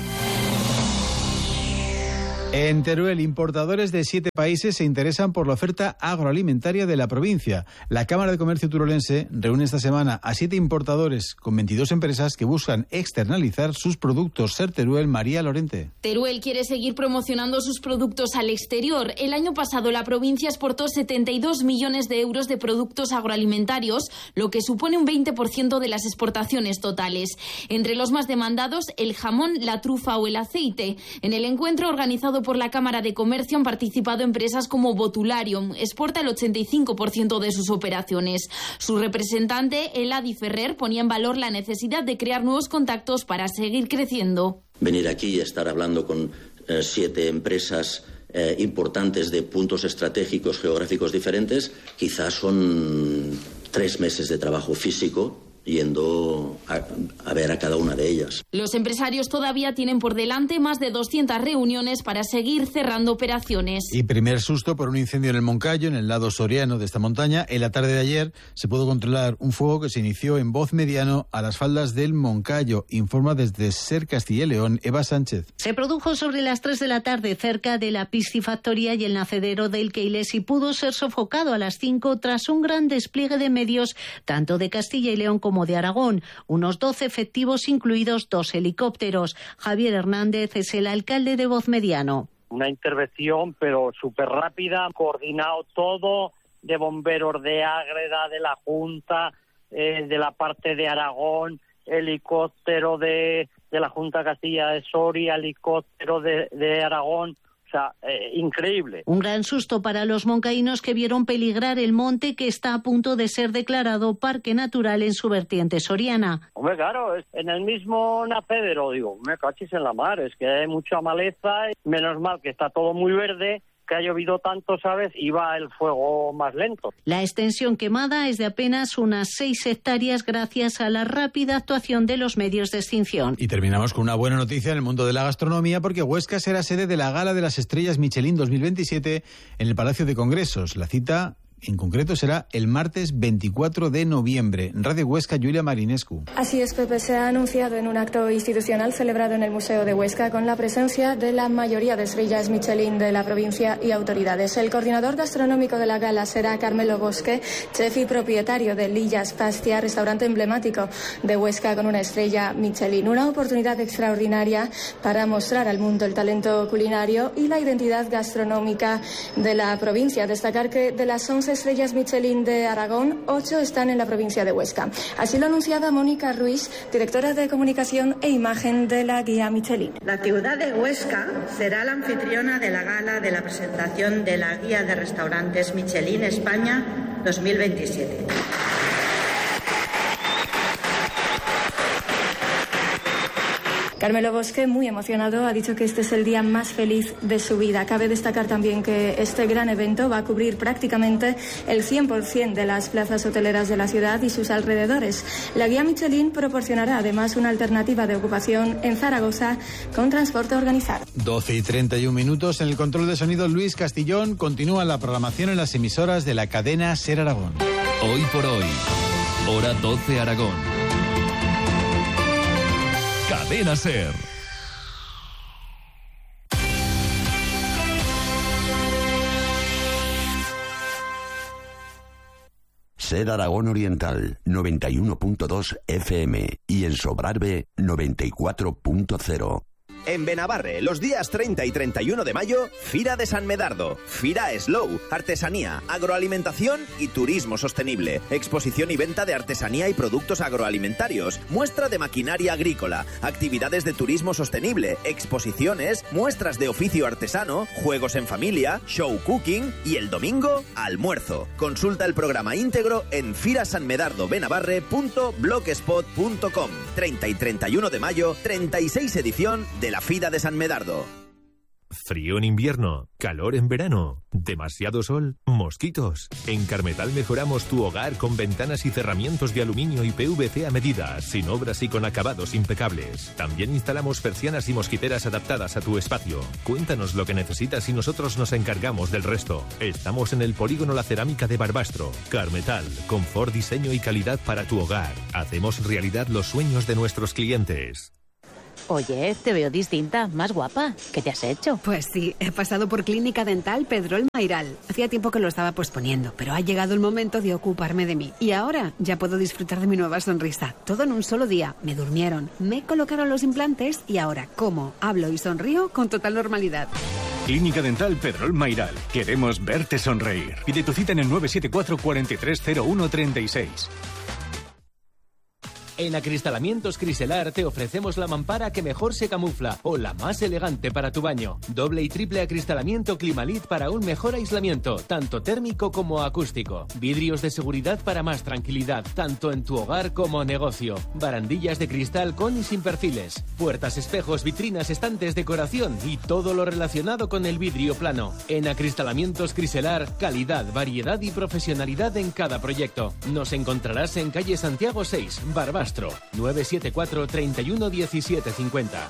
En Teruel, importadores de siete países se interesan por la oferta agroalimentaria de la provincia. La Cámara de Comercio turolense reúne esta semana a siete importadores con veintidós empresas que buscan externalizar sus productos. Ser Teruel, María Lorente. Teruel quiere seguir promocionando sus productos al exterior. El año pasado la provincia exportó setenta y dos millones de euros de productos agroalimentarios, lo que supone un veinte por ciento de las exportaciones totales. Entre los más demandados, el jamón, la trufa o el aceite. En el encuentro organizado por la Cámara de Comercio han participado empresas como Botularium, exporta el ochenta y cinco por ciento de sus operaciones. Su representante, Eladi Ferrer, ponía en valor la necesidad de crear nuevos contactos para seguir creciendo. Venir aquí y estar hablando con eh, siete empresas eh, importantes de puntos estratégicos geográficos diferentes, quizás son tres meses de trabajo físico yendo a, a ver a cada una de ellas. Los empresarios todavía tienen por delante más de doscientas reuniones para seguir cerrando operaciones. Y primer susto por un incendio en el Moncayo, en el lado soriano de esta montaña. En la tarde de ayer se pudo controlar un fuego que se inició en Voz Mediano a las faldas del Moncayo. Informa desde Ser Castilla y León, Eva Sánchez. Se produjo sobre las tres de la tarde cerca de la piscifactoría y el nacedero del Keiles y pudo ser sofocado a las cinco tras un gran despliegue de medios tanto de Castilla y León como como de Aragón, unos doce efectivos, incluidos dos helicópteros. Javier Hernández es el alcalde de Voz Mediano. Una intervención, pero súper rápida, coordinado todo, de bomberos de Ágreda, de la Junta, eh, de la parte de Aragón, helicóptero de, de la Junta Castilla de Soria, helicóptero de, de Aragón. O sea, eh, increíble. Un gran susto para los moncaínos que vieron peligrar el monte que está a punto de ser declarado parque natural en su vertiente soriana. Hombre, claro, es en el mismo nacedero, digo, me cachis en la mar, es que hay mucha maleza, menos mal que está todo muy verde, que ha llovido tanto, ¿sabes? Y va el fuego más lento. La extensión quemada es de apenas unas seis hectáreas gracias a la rápida actuación de los medios de extinción. Y terminamos con una buena noticia en el mundo de la gastronomía porque Huesca será sede de la Gala de las Estrellas Michelin dos mil veintisiete en el Palacio de Congresos. La cita en concreto será el martes veinticuatro de noviembre. Radio Huesca, Julia Marinescu. Así es, Pepe, se ha anunciado en un acto institucional celebrado en el Museo de Huesca con la presencia de la mayoría de estrellas Michelin de la provincia y autoridades. El coordinador gastronómico de la gala será Carmelo Bosque, chef y propietario de Lillas Pastia, restaurante emblemático de Huesca con una estrella Michelin. Una oportunidad extraordinaria para mostrar al mundo el talento culinario y la identidad gastronómica de la provincia. Destacar que de las once estrellas Michelin de Aragón, ocho están en la provincia de Huesca. Así lo anunciaba Mónica Ruiz, directora de comunicación e imagen de la guía Michelin. La ciudad de Huesca será la anfitriona de la gala de la presentación de la guía de restaurantes Michelin España dos mil veintisiete. Carmelo Bosque, muy emocionado, ha dicho que este es el día más feliz de su vida. Cabe destacar también que este gran evento va a cubrir prácticamente el cien por ciento de las plazas hoteleras de la ciudad y sus alrededores. La guía Michelin proporcionará además una alternativa de ocupación en Zaragoza con transporte organizado. doce y treinta y un minutos. En el control de sonido, Luis Castillón. Continúa la programación en las emisoras de la cadena Ser Aragón. Hoy por hoy, hora doce Aragón. Cadena Ser. Ser Aragón Oriental, noventa y uno punto dos F M y en Sobrarbe, noventa y cuatro punto cero. En Benabarre, los días treinta y treinta y uno de mayo, Fira de San Medardo. Fira Slow, artesanía, agroalimentación y turismo sostenible. Exposición y venta de artesanía y productos agroalimentarios. Muestra de maquinaria agrícola. Actividades de turismo sostenible. Exposiciones, muestras de oficio artesano, juegos en familia, show cooking y el domingo, almuerzo. Consulta el programa íntegro en firasanmedardobenabarre punto blogspot punto com. treinta y treinta y uno de mayo, treinta y seis edición de la Fira de San Medardo. Frío en invierno, calor en verano, demasiado sol, mosquitos. En Carmetal mejoramos tu hogar con ventanas y cerramientos de aluminio y P V C a medida, sin obras y con acabados impecables. También instalamos persianas y mosquiteras adaptadas a tu espacio. Cuéntanos lo que necesitas y nosotros nos encargamos del resto. Estamos en el Polígono La Cerámica de Barbastro. Carmetal, confort, diseño y calidad para tu hogar. Hacemos realidad los sueños de nuestros clientes. Oye, te veo distinta, más guapa. ¿Qué te has hecho? Pues sí, he pasado por Clínica Dental Pedrol Mairal. Hacía tiempo que lo estaba posponiendo, pero ha llegado el momento de ocuparme de mí. Y ahora ya puedo disfrutar de mi nueva sonrisa. Todo en un solo día. Me durmieron, me colocaron los implantes y ahora como, hablo y sonrío con total normalidad. Clínica Dental Pedrol Mairal. Queremos verte sonreír. Pide tu cita en el nueve siete cuatro, cuatro tres cero uno, tres seis. En Acristalamientos Criselar te ofrecemos la mampara que mejor se camufla o la más elegante para tu baño. Doble y triple acristalamiento Climalit para un mejor aislamiento, tanto térmico como acústico. Vidrios de seguridad para más tranquilidad, tanto en tu hogar como negocio. Barandillas de cristal con y sin perfiles. Puertas, espejos, vitrinas, estantes, decoración y todo lo relacionado con el vidrio plano. En Acristalamientos Criselar, calidad, variedad y profesionalidad en cada proyecto. Nos encontrarás en calle Santiago seis, Barbastro. nueve siete cuatro, treinta y uno, diecisiete cincuenta.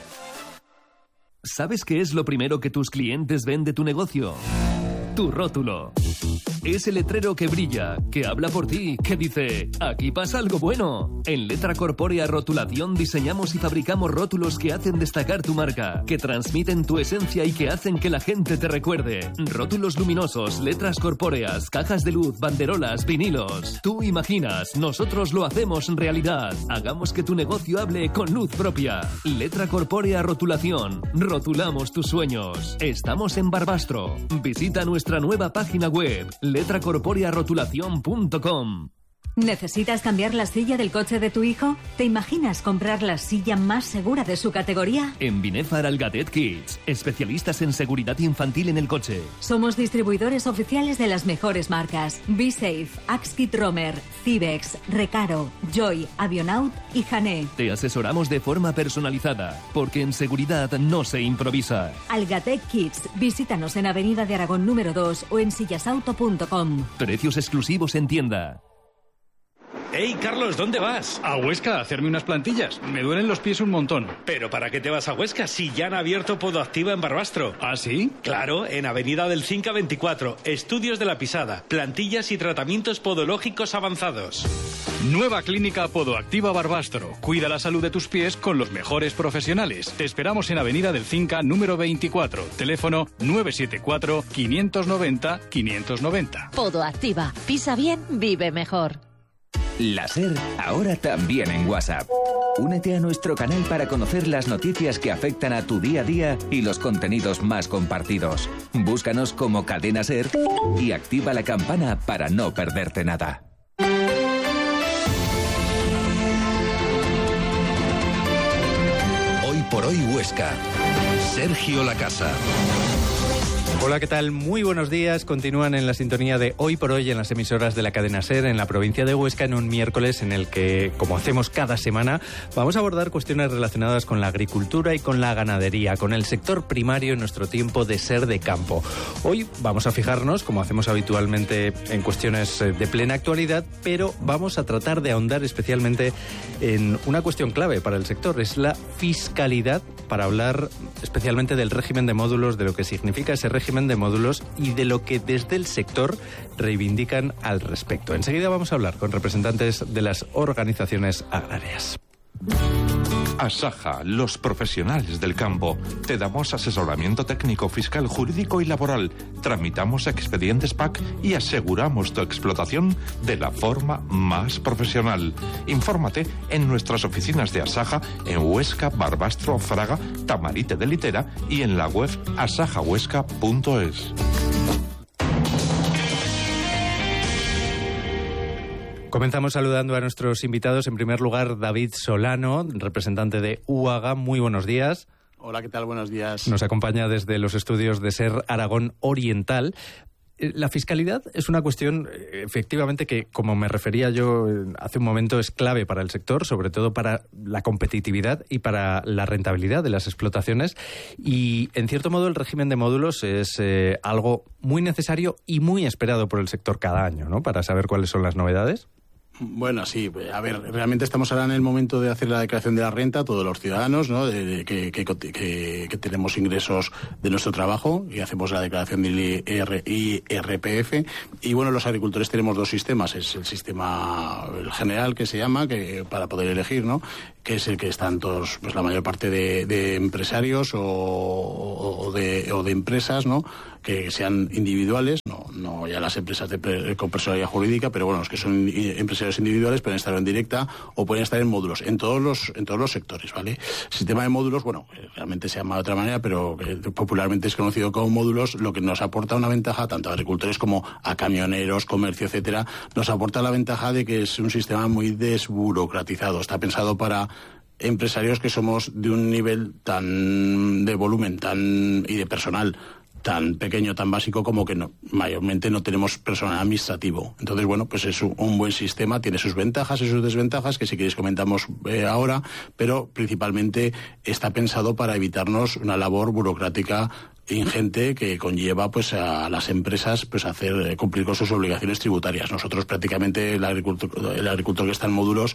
¿Sabes qué es lo primero que tus clientes ven de tu negocio? Tu rótulo. Ese letrero que brilla, que habla por ti, que dice, aquí pasa algo bueno. En Letra Corpórea Rotulación diseñamos y fabricamos rótulos que hacen destacar tu marca, que transmiten tu esencia y que hacen que la gente te recuerde. Rótulos luminosos, letras corpóreas, cajas de luz, banderolas, vinilos. Tú imaginas, nosotros lo hacemos realidad. Hagamos que tu negocio hable con luz propia. Letra Corpórea Rotulación. Rotulamos tus sueños. Estamos en Barbastro. Visita nuestra nueva página web, letra corpórea rotulación punto com. ¿Necesitas cambiar la silla del coche de tu hijo? ¿Te imaginas comprar la silla más segura de su categoría? En Binefar Algatet Kids, especialistas en seguridad infantil en el coche. Somos distribuidores oficiales de las mejores marcas: BeSafe, Axkit Romer, Cibex, Recaro, Joy, Avionaut y Hané. Te asesoramos de forma personalizada, porque en seguridad no se improvisa. Algatet Kids, visítanos en Avenida de Aragón número dos o en sillasauto punto com. Precios exclusivos en tienda. ¡Hey, Carlos! ¿Dónde vas? A Huesca, a hacerme unas plantillas. Me duelen los pies un montón. ¿Pero para qué te vas a Huesca si ya han abierto Podoactiva en Barbastro? ¿Ah, sí? Claro, en Avenida del Cinca veinticuatro. Estudios de la pisada, plantillas y tratamientos podológicos avanzados. Nueva clínica Podoactiva Barbastro. Cuida la salud de tus pies con los mejores profesionales. Te esperamos en Avenida del Cinca número veinticuatro. Teléfono nueve siete cuatro, quinientos noventa, quinientos noventa. Podoactiva. Pisa bien, vive mejor. La SER, ahora también en WhatsApp. Únete a nuestro canal para conocer las noticias que afectan a tu día a día y los contenidos más compartidos. Búscanos como Cadena SER y activa la campana para no perderte nada. Hoy por hoy Huesca. Sergio Lacasa. Hola, ¿qué tal? Muy buenos días. Continúan en la sintonía de Hoy por Hoy en las emisoras de la cadena SER en la provincia de Huesca en un miércoles en el que, como hacemos cada semana, vamos a abordar cuestiones relacionadas con la agricultura y con la ganadería, con el sector primario en nuestro tiempo de ser de campo. Hoy vamos a fijarnos, como hacemos habitualmente, en cuestiones de plena actualidad, pero vamos a tratar de ahondar especialmente en una cuestión clave para el sector, es la fiscalidad, para hablar especialmente del régimen de módulos, de lo que significa ese régimen de módulos y de lo que desde el sector reivindican al respecto. Enseguida vamos a hablar con representantes de las organizaciones agrarias. Asaja, los profesionales del campo. Te damos asesoramiento técnico, fiscal, jurídico y laboral. Tramitamos expedientes P A C y aseguramos tu explotación de la forma más profesional. Infórmate en nuestras oficinas de Asaja en Huesca, Barbastro, Fraga, Tamarite de Litera y en la web asaja huesca punto es. Comenzamos saludando a nuestros invitados. En primer lugar, David Solano, representante de U A G A. Muy buenos días. Hola, ¿qué tal? Buenos días. Nos acompaña desde los estudios de SER Aragón Oriental. La fiscalidad es una cuestión, efectivamente, que, como me refería yo hace un momento, es clave para el sector, sobre todo para la competitividad y para la rentabilidad de las explotaciones. Y, en cierto modo, el régimen de módulos es eh, algo muy necesario y muy esperado por el sector cada año, ¿no? Para saber cuáles son las novedades. Bueno, sí, a ver, realmente estamos ahora en el momento de hacer la declaración de la renta, todos los ciudadanos, ¿no? De, de, que, que, que, que tenemos ingresos de nuestro trabajo y hacemos la declaración del I R P F. Y bueno, los agricultores tenemos dos sistemas, es el sistema el general que se llama, que para poder elegir, ¿no? Que es el que están todos, pues la mayor parte de, de empresarios o, o, de, o de empresas, ¿no? Que sean individuales, no, no ya las empresas de con personalidad jurídica, pero bueno, los que son empresarios individuales pueden estar en directa o pueden estar en módulos, en todos los en todos los sectores, ¿vale? El sistema de módulos, bueno, realmente se llama de otra manera, pero popularmente es conocido como módulos, lo que nos aporta una ventaja tanto a agricultores como a camioneros, comercio, etcétera, nos aporta la ventaja de que es un sistema muy desburocratizado, está pensado para empresarios que somos de un nivel tan de volumen tan y de personal tan pequeño, tan básico como que no, mayormente no tenemos personal administrativo. Entonces, bueno, pues es un, un buen sistema, tiene sus ventajas y sus desventajas, que si queréis comentamos eh, ahora, pero principalmente está pensado para evitarnos una labor burocrática ingente que conlleva pues a las empresas pues hacer eh, cumplir con sus obligaciones tributarias. Nosotros prácticamente el agricultor, el agricultor que está en módulos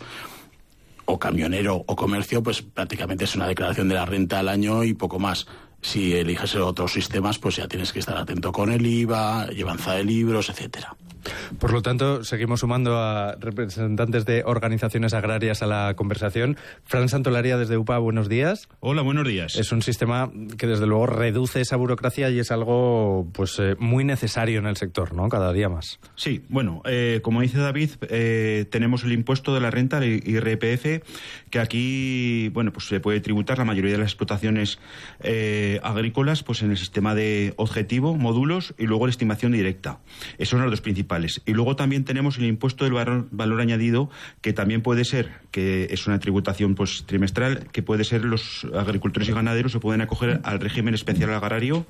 o camionero o comercio, pues prácticamente es una declaración de la renta al año y poco más. Si eliges otros sistemas, pues ya tienes que estar atento con el I V A, llevanza de libros, etcétera. Por lo tanto, seguimos sumando a representantes de organizaciones agrarias a la conversación. Fran Santolaria, desde U P A, buenos días. Hola, buenos días. Es un sistema que, desde luego, reduce esa burocracia y es algo pues eh, muy necesario en el sector, ¿no? Cada día más. Sí, bueno, eh, como dice David, eh, tenemos el impuesto de la renta, el I R P F, que aquí, bueno, pues se puede tributar la mayoría de las explotaciones eh, agrícolas, pues en el sistema de objetivo, módulos y luego la estimación directa. Esos son los dos principales. Y luego también tenemos el impuesto del valor, valor añadido, que también puede ser, que es una tributación pues trimestral, que puede ser los agricultores y ganaderos se pueden acoger al régimen especial agrario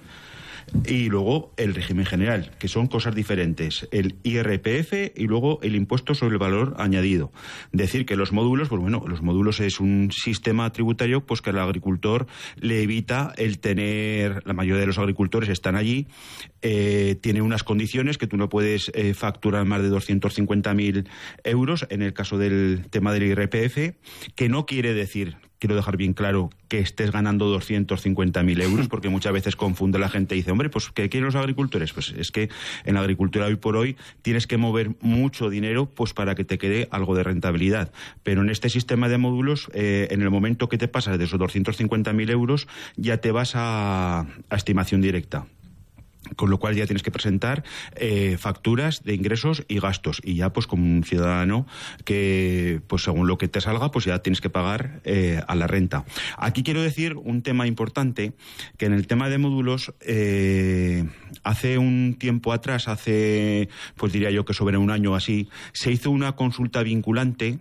y luego el régimen general, que son cosas diferentes, el I R P F y luego el impuesto sobre el valor añadido. Decir que los módulos, pues bueno, los módulos es un sistema tributario pues que al agricultor le evita el tener, la mayoría de los agricultores están allí, eh, tiene unas condiciones que tú no puedes eh, facturar más de doscientos cincuenta mil euros en el caso del tema del I R P F, que no quiere decir, quiero dejar bien claro, que estés ganando doscientos cincuenta mil euros, porque muchas veces confunde la gente y dice, hombre, pues ¿qué quieren los agricultores? Pues es que en la agricultura hoy por hoy tienes que mover mucho dinero pues para que te quede algo de rentabilidad. Pero en este sistema de módulos, eh, en el momento que te pasas de esos doscientos cincuenta mil euros, ya te vas a, a estimación directa. Con lo cual ya tienes que presentar eh, facturas de ingresos y gastos, y ya pues como un ciudadano que pues según lo que te salga pues ya tienes que pagar eh, a la renta. Aquí quiero decir un tema importante, que en el tema de módulos eh, hace un tiempo atrás, hace pues diría yo que sobre un año así, se hizo una consulta vinculante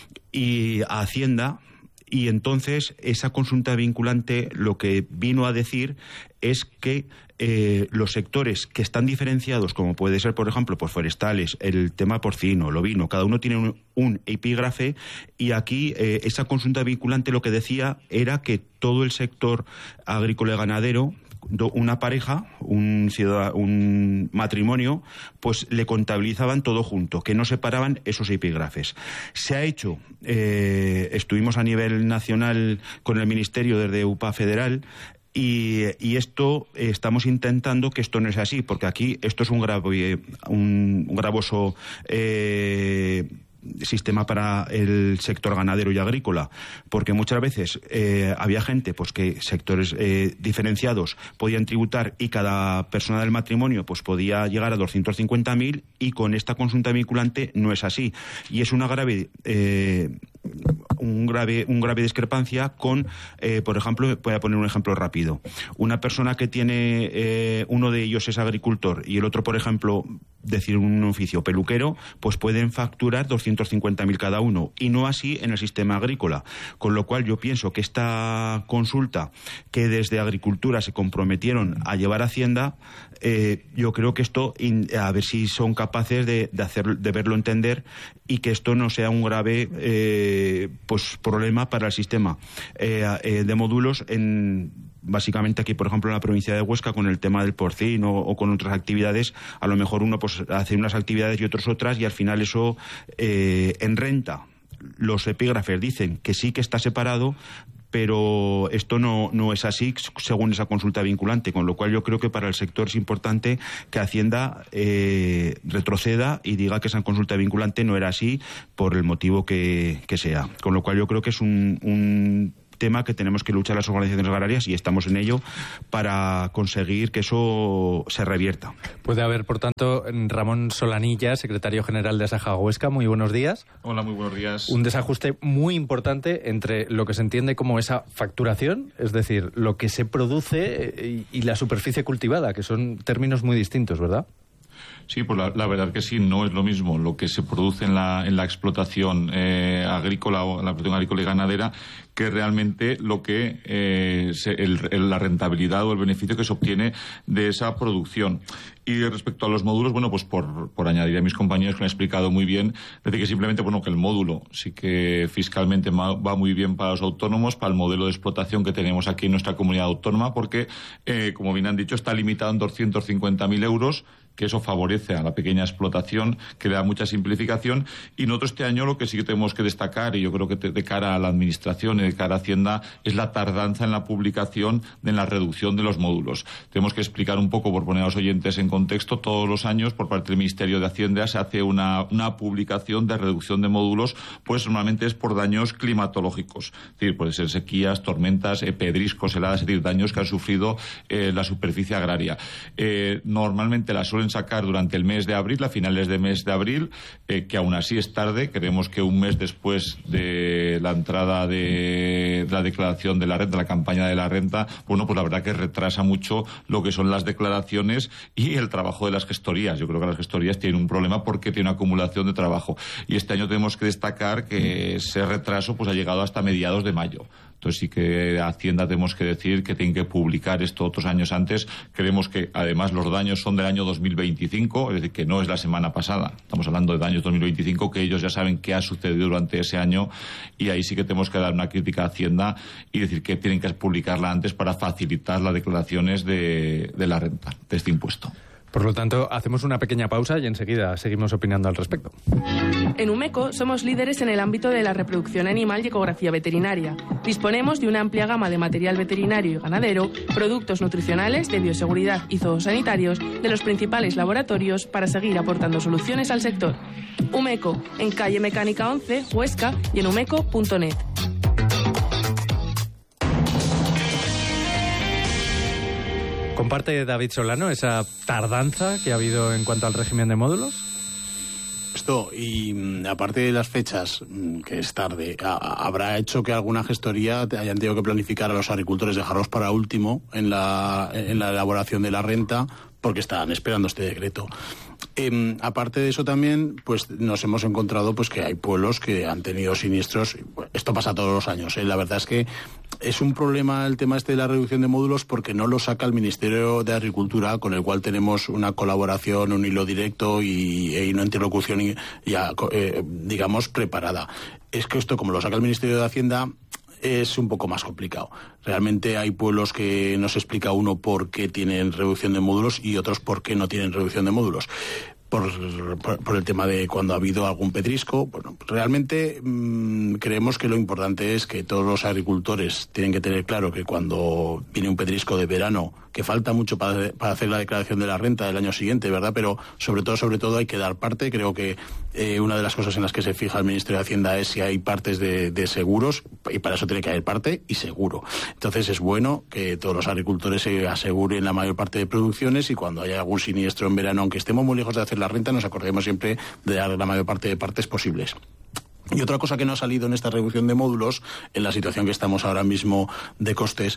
y a Hacienda. Y entonces esa consulta vinculante lo que vino a decir es que eh, los sectores que están diferenciados, como puede ser, por ejemplo, pues forestales, el tema porcino, el ovino, cada uno tiene un, un epígrafe, y aquí eh, esa consulta vinculante lo que decía era que todo el sector agrícola y ganadero, una pareja, un, ciudad, un matrimonio, pues le contabilizaban todo junto, que no separaban esos epígrafes. Se ha hecho, eh, estuvimos a nivel nacional con el Ministerio desde U P A Federal, Y, y esto eh, estamos intentando que esto no sea así, porque aquí esto es un, gravo, un, un gravoso eh, sistema para el sector ganadero y agrícola, porque muchas veces eh, había gente pues que sectores eh, diferenciados podían tributar y cada persona del matrimonio pues podía llegar a doscientos cincuenta mil, y con esta consulta vinculante no es así, y es una grave eh, un grave un grave discrepancia con eh, por ejemplo, voy a poner un ejemplo rápido, una persona que tiene eh, uno de ellos es agricultor y el otro, por ejemplo, decir un oficio peluquero, pues pueden facturar doscientos cincuenta mil cada uno, y no así en el sistema agrícola, con lo cual yo pienso que esta consulta que desde Agricultura se comprometieron a llevar a Hacienda, eh, yo creo que esto, a ver si son capaces de, de hacer, de verlo entender, y que esto no sea un grave eh, pues problema para el sistema eh, eh, de módulos en básicamente aquí, por ejemplo, en la provincia de Huesca, con el tema del porcino o, o con otras actividades. A lo mejor uno pues hace unas actividades y otros otras, y al final eso eh, en renta. Los epígrafes dicen que sí que está separado, pero esto no, no es así según esa consulta vinculante, con lo cual yo creo que para el sector es importante que Hacienda eh, retroceda y diga que esa consulta vinculante no era así por el motivo que, que sea. Con lo cual yo creo que es un, un tema que tenemos que luchar las organizaciones agrarias, y estamos en ello para conseguir que eso se revierta. Puede haber, por tanto, Ramón Solanilla, secretario general de Asaja Huesca, muy buenos días. Hola, muy buenos días. Un desajuste muy importante entre lo que se entiende como esa facturación, es decir, lo que se produce, y la superficie cultivada, que son términos muy distintos, ¿verdad? Sí, pues la, la verdad que sí, no es lo mismo lo que se produce en la, en la explotación eh, agrícola o en la explotación agrícola y ganadera que realmente lo que eh, se, el, el, la rentabilidad o el beneficio que se obtiene de esa producción. Y respecto a los módulos, bueno, pues por, por añadir a mis compañeros que me han explicado muy bien, decir que simplemente, bueno, que el módulo sí que fiscalmente va muy bien para los autónomos, para el modelo de explotación que tenemos aquí en nuestra comunidad autónoma, porque, eh, como bien han dicho, está limitado en doscientos cincuenta mil euros, que eso favorece a la pequeña explotación, que le da mucha simplificación. Y nosotros este año lo que sí que tenemos que destacar, y yo creo que te, de cara a la Administración y de cara a Hacienda, es la tardanza en la publicación de la reducción de los módulos. Tenemos que explicar un poco, por poner a los oyentes en contexto, todos los años por parte del Ministerio de Hacienda se hace una, una publicación de reducción de módulos, pues normalmente es por daños climatológicos. Es decir, puede ser sequías, tormentas, eh, pedriscos, heladas, es decir, daños que han sufrido eh, la superficie agraria. Eh, normalmente la suelen sacar durante el mes de abril, a finales de mes de abril, eh, que aún así es tarde. Creemos que un mes después de la entrada de, de la declaración de la renta, la campaña de la renta, bueno, pues la verdad que retrasa mucho lo que son las declaraciones y el trabajo de las gestorías. Yo creo que las gestorías tienen un problema porque tienen una acumulación de trabajo. Y este año tenemos que destacar que ese retraso pues ha llegado hasta mediados de mayo. Entonces sí que Hacienda tenemos que decir que tienen que publicar esto otros años antes. Creemos que además los daños son del año dos mil veinticinco, es decir, que no es la semana pasada. Estamos hablando de daños dos mil veinticinco, que ellos ya saben qué ha sucedido durante ese año, y ahí sí que tenemos que dar una crítica a Hacienda y decir que tienen que publicarla antes para facilitar las declaraciones de, de la renta, de este impuesto. Por lo tanto, hacemos una pequeña pausa y enseguida seguimos opinando al respecto. En Umeco somos líderes en el ámbito de la reproducción animal y ecografía veterinaria. Disponemos de una amplia gama de material veterinario y ganadero, productos nutricionales, de bioseguridad y zoosanitarios de los principales laboratorios para seguir aportando soluciones al sector. Umeco, en calle Mecánica once, Huesca, y en umeco punto net. ¿Comparte David Solano esa tardanza que ha habido en cuanto al régimen de módulos? Esto, y aparte de las fechas, que es tarde, a, habrá hecho que alguna gestoría hayan tenido que planificar a los agricultores, dejarlos para último en la, en la elaboración de la renta, porque estaban esperando este decreto. Eh, aparte de eso también, pues nos hemos encontrado pues que hay pueblos que han tenido siniestros. Esto pasa todos los años, ¿eh? La verdad es que es un problema el tema este de la reducción de módulos porque no lo saca el Ministerio de Agricultura, con el cual tenemos una colaboración, un hilo directo y, y una interlocución ya, eh, digamos, preparada. Es que esto, como lo saca el Ministerio de Hacienda, es un poco más complicado. Realmente hay pueblos que nos explica uno por qué tienen reducción de módulos y otros por qué no tienen reducción de módulos. Por, por, por el tema de cuando ha habido algún pedrisco. Bueno, realmente mmm, creemos que lo importante es que todos los agricultores tienen que tener claro que cuando viene un pedrisco de verano que falta mucho para, para hacer la declaración de la renta del año siguiente, ¿verdad? Pero sobre todo, sobre todo hay que dar parte. Creo que eh, una de las cosas en las que se fija el Ministerio de Hacienda es si hay partes de, de seguros, y para eso tiene que haber parte y seguro. Entonces es bueno que todos los agricultores se aseguren la mayor parte de producciones, y cuando haya algún siniestro en verano, aunque estemos muy lejos de hacer la renta, nos acordemos siempre de dar la mayor parte de partes posibles. Y otra cosa que no ha salido en esta reducción de módulos, en la situación que estamos ahora mismo de costes,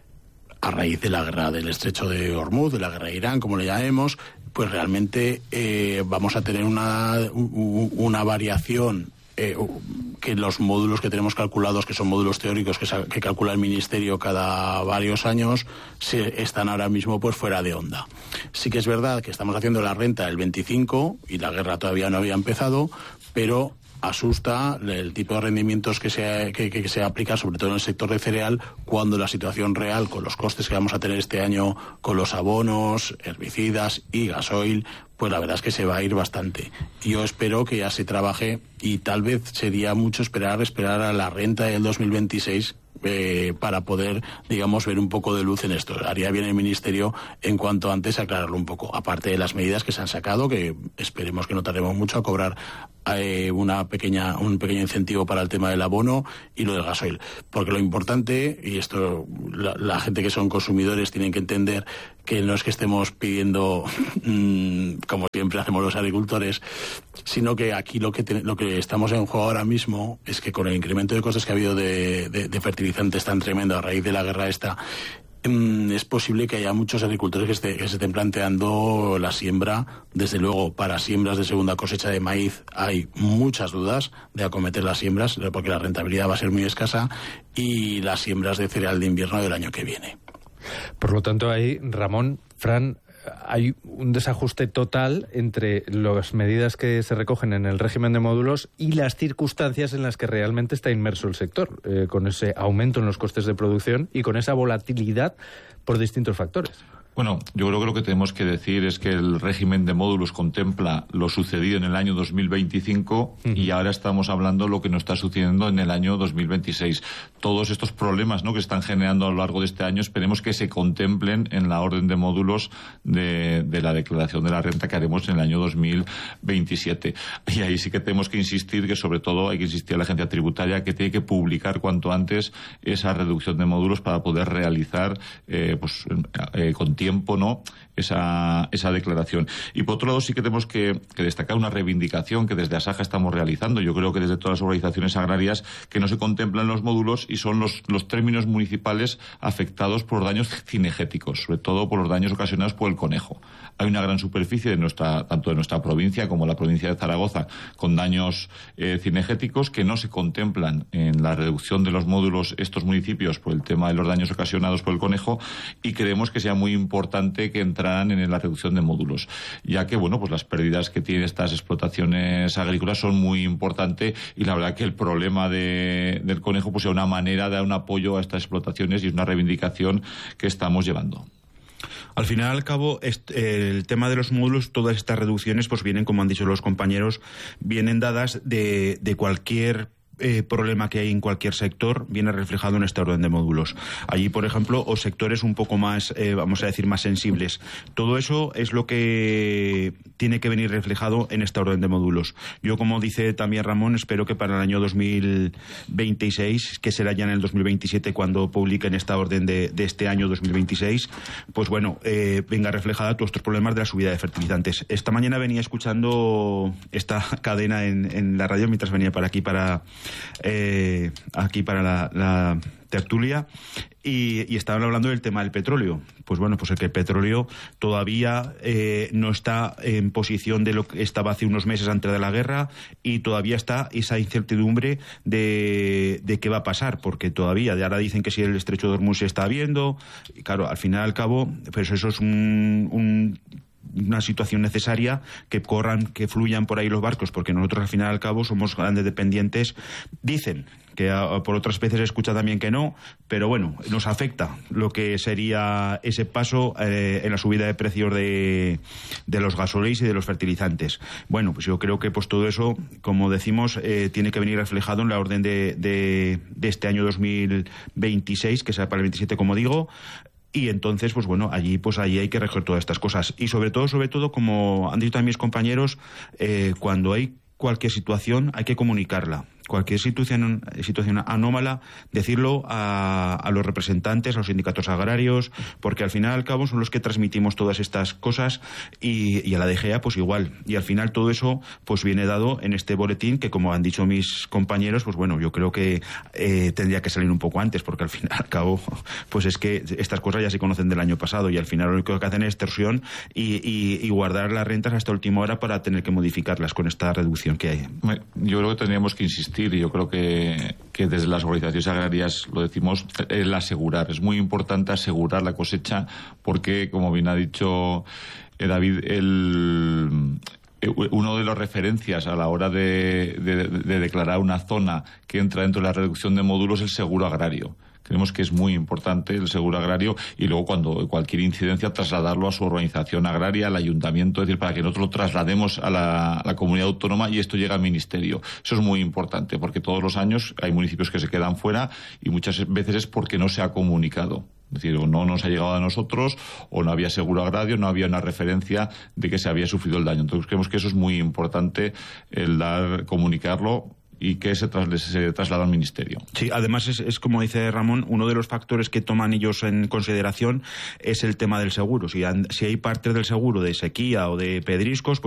a raíz de la guerra del estrecho de Hormuz, de la guerra de Irán, como le llamemos, pues realmente eh, vamos a tener una, una variación eh, que los módulos que tenemos calculados, que son módulos teóricos que, que calcula el Ministerio cada varios años, se, están ahora mismo pues fuera de onda. Sí que es verdad que estamos haciendo la renta el veinticinco y la guerra todavía no había empezado, pero asusta el tipo de rendimientos que se, que, que se aplica, sobre todo en el sector de cereal, cuando la situación real, con los costes que vamos a tener este año con los abonos, herbicidas y gasoil, pues la verdad es que se va a ir bastante. Yo espero que ya se trabaje, y tal vez sería mucho esperar, esperar a la renta del dos mil veintiséis eh, para poder, digamos, ver un poco de luz en esto. Haría bien el Ministerio en cuanto antes aclararlo un poco, aparte de las medidas que se han sacado, que esperemos que no tardemos mucho a cobrar eh, una pequeña un pequeño incentivo para el tema del abono y lo del gasoil. Porque lo importante, y esto la, la gente que son consumidores tienen que entender, que no es que estemos pidiendo, mmm, como siempre hacemos los agricultores, sino que aquí lo que te, lo que estamos en juego ahora mismo es que con el incremento de costes que ha habido de, de, de fertilizantes tan tremendo a raíz de la guerra esta, mmm, es posible que haya muchos agricultores que, esté, que se estén planteando la siembra. Desde luego, para siembras de segunda cosecha de maíz hay muchas dudas de acometer las siembras, porque la rentabilidad va a ser muy escasa, y las siembras de cereal de invierno del año que viene. Por lo tanto, ahí, Ramón, Fran, hay un desajuste total entre las medidas que se recogen en el régimen de módulos y las circunstancias en las que realmente está inmerso el sector, eh, con ese aumento en los costes de producción y con esa volatilidad por distintos factores. Bueno, yo creo que lo que tenemos que decir es que el régimen de módulos contempla lo sucedido en el año dos mil veinticinco uh-huh. y ahora estamos hablando de lo que nos está sucediendo en el año dos mil veintiséis. Todos estos problemas, ¿no?, que están generando a lo largo de este año, esperemos que se contemplen en la orden de módulos de, de la declaración de la renta que haremos en el año dos mil veintisiete. Y ahí sí que tenemos que insistir, que sobre todo hay que insistir a la agencia tributaria que tiene que publicar cuanto antes esa reducción de módulos para poder realizar eh, pues, eh, con tiempo tiempo, ¿no?, esa, esa declaración. Y por otro lado sí que tenemos que, que destacar una reivindicación que desde Asaja estamos realizando. Yo creo que desde todas las organizaciones agrarias, que no se contemplan los módulos, y son los, los términos municipales afectados por daños cinegéticos, sobre todo por los daños ocasionados por el conejo. Hay una gran superficie de nuestra, tanto de nuestra provincia como la provincia de Zaragoza, con daños eh, cinegéticos que no se contemplan en la reducción de los módulos estos municipios por el tema de los daños ocasionados por el conejo, y creemos que sea muy importante que entraran en la reducción de módulos, ya que, bueno, pues las pérdidas que tienen estas explotaciones agrícolas son muy importantes, y la verdad que el problema de, del conejo pues sea una manera de dar un apoyo a estas explotaciones, y es una reivindicación que estamos llevando. Al final, al cabo, este, el tema de los módulos, todas estas reducciones, pues vienen, como han dicho los compañeros, vienen dadas de, de cualquier Eh, problema que hay en cualquier sector, viene reflejado en esta orden de módulos. Allí, por ejemplo, o sectores un poco más, eh, vamos a decir, más sensibles. Todo eso es lo que tiene que venir reflejado en esta orden de módulos. Yo, como dice también Ramón, espero que para el año dos mil veintiséis, que será ya en el dos mil veintisiete cuando publiquen esta orden de, de este año dos mil veintiséis, pues bueno, eh, venga reflejada todos estos problemas de la subida de fertilizantes. Esta mañana venía escuchando esta cadena en, en la radio mientras venía para aquí, para Eh, aquí para la, la tertulia, y, y estaban hablando del tema del petróleo. Pues bueno, pues el que el petróleo todavía eh, no está en posición de lo que estaba hace unos meses antes de la guerra, y todavía está esa incertidumbre de, de qué va a pasar, porque todavía de ahora dicen que si el estrecho de Hormuz se está viendo, y claro, al final y al cabo, pues eso es un, un una situación necesaria, que corran, que fluyan por ahí los barcos, porque nosotros al final y al cabo somos grandes dependientes. Dicen que a, por otras veces se escucha también que no, pero bueno, nos afecta lo que sería ese paso eh, en la subida de precios de, de los gasóleos y de los fertilizantes. Bueno, pues yo creo que pues todo eso, como decimos, eh, tiene que venir reflejado en la orden de, de, de este año dos mil veintiséis, que será para el veintisiete, como digo. y entonces, pues bueno, allí pues allí hay que recoger todas estas cosas. Y sobre todo, sobre todo, como han dicho también mis compañeros, eh, cuando hay cualquier situación hay que comunicarla. Cualquier situación, situación anómala, decirlo a, a los representantes, a los sindicatos agrarios, porque al final al cabo son los que transmitimos todas estas cosas y, y a la D G A pues igual. Y al final todo eso pues viene dado en este boletín que, como han dicho mis compañeros, pues bueno, yo creo que eh, tendría que salir un poco antes, porque al final al cabo pues es que estas cosas ya se conocen del año pasado y al final lo único que hacen es extorsión y, y, y guardar las rentas hasta última hora para tener que modificarlas con esta reducción que hay. Yo creo que tendríamos que insistir, y yo creo que, que desde las organizaciones agrarias lo decimos, el asegurar. Es muy importante asegurar la cosecha porque, como bien ha dicho eh, David, el... uno de las referencias a la hora de, de, de declarar una zona que entra dentro de la reducción de módulos es el seguro agrario. Creemos que es muy importante el seguro agrario y luego cuando cualquier incidencia trasladarlo a su organización agraria, al ayuntamiento, es decir, para que nosotros lo traslademos a la, a la comunidad autónoma y esto llega al ministerio. Eso es muy importante porque todos los años hay municipios que se quedan fuera y muchas veces es porque no se ha comunicado. Es decir, o no nos ha llegado a nosotros, o no había seguro agrario, no había una referencia de que se había sufrido el daño. Entonces creemos que eso es muy importante, el dar, comunicarlo y que se, tras, se traslada al ministerio. Sí, además es, es como dice Ramón, uno de los factores que toman ellos en consideración es el tema del seguro. Si, han, si hay partes del seguro de sequía o de pedriscos,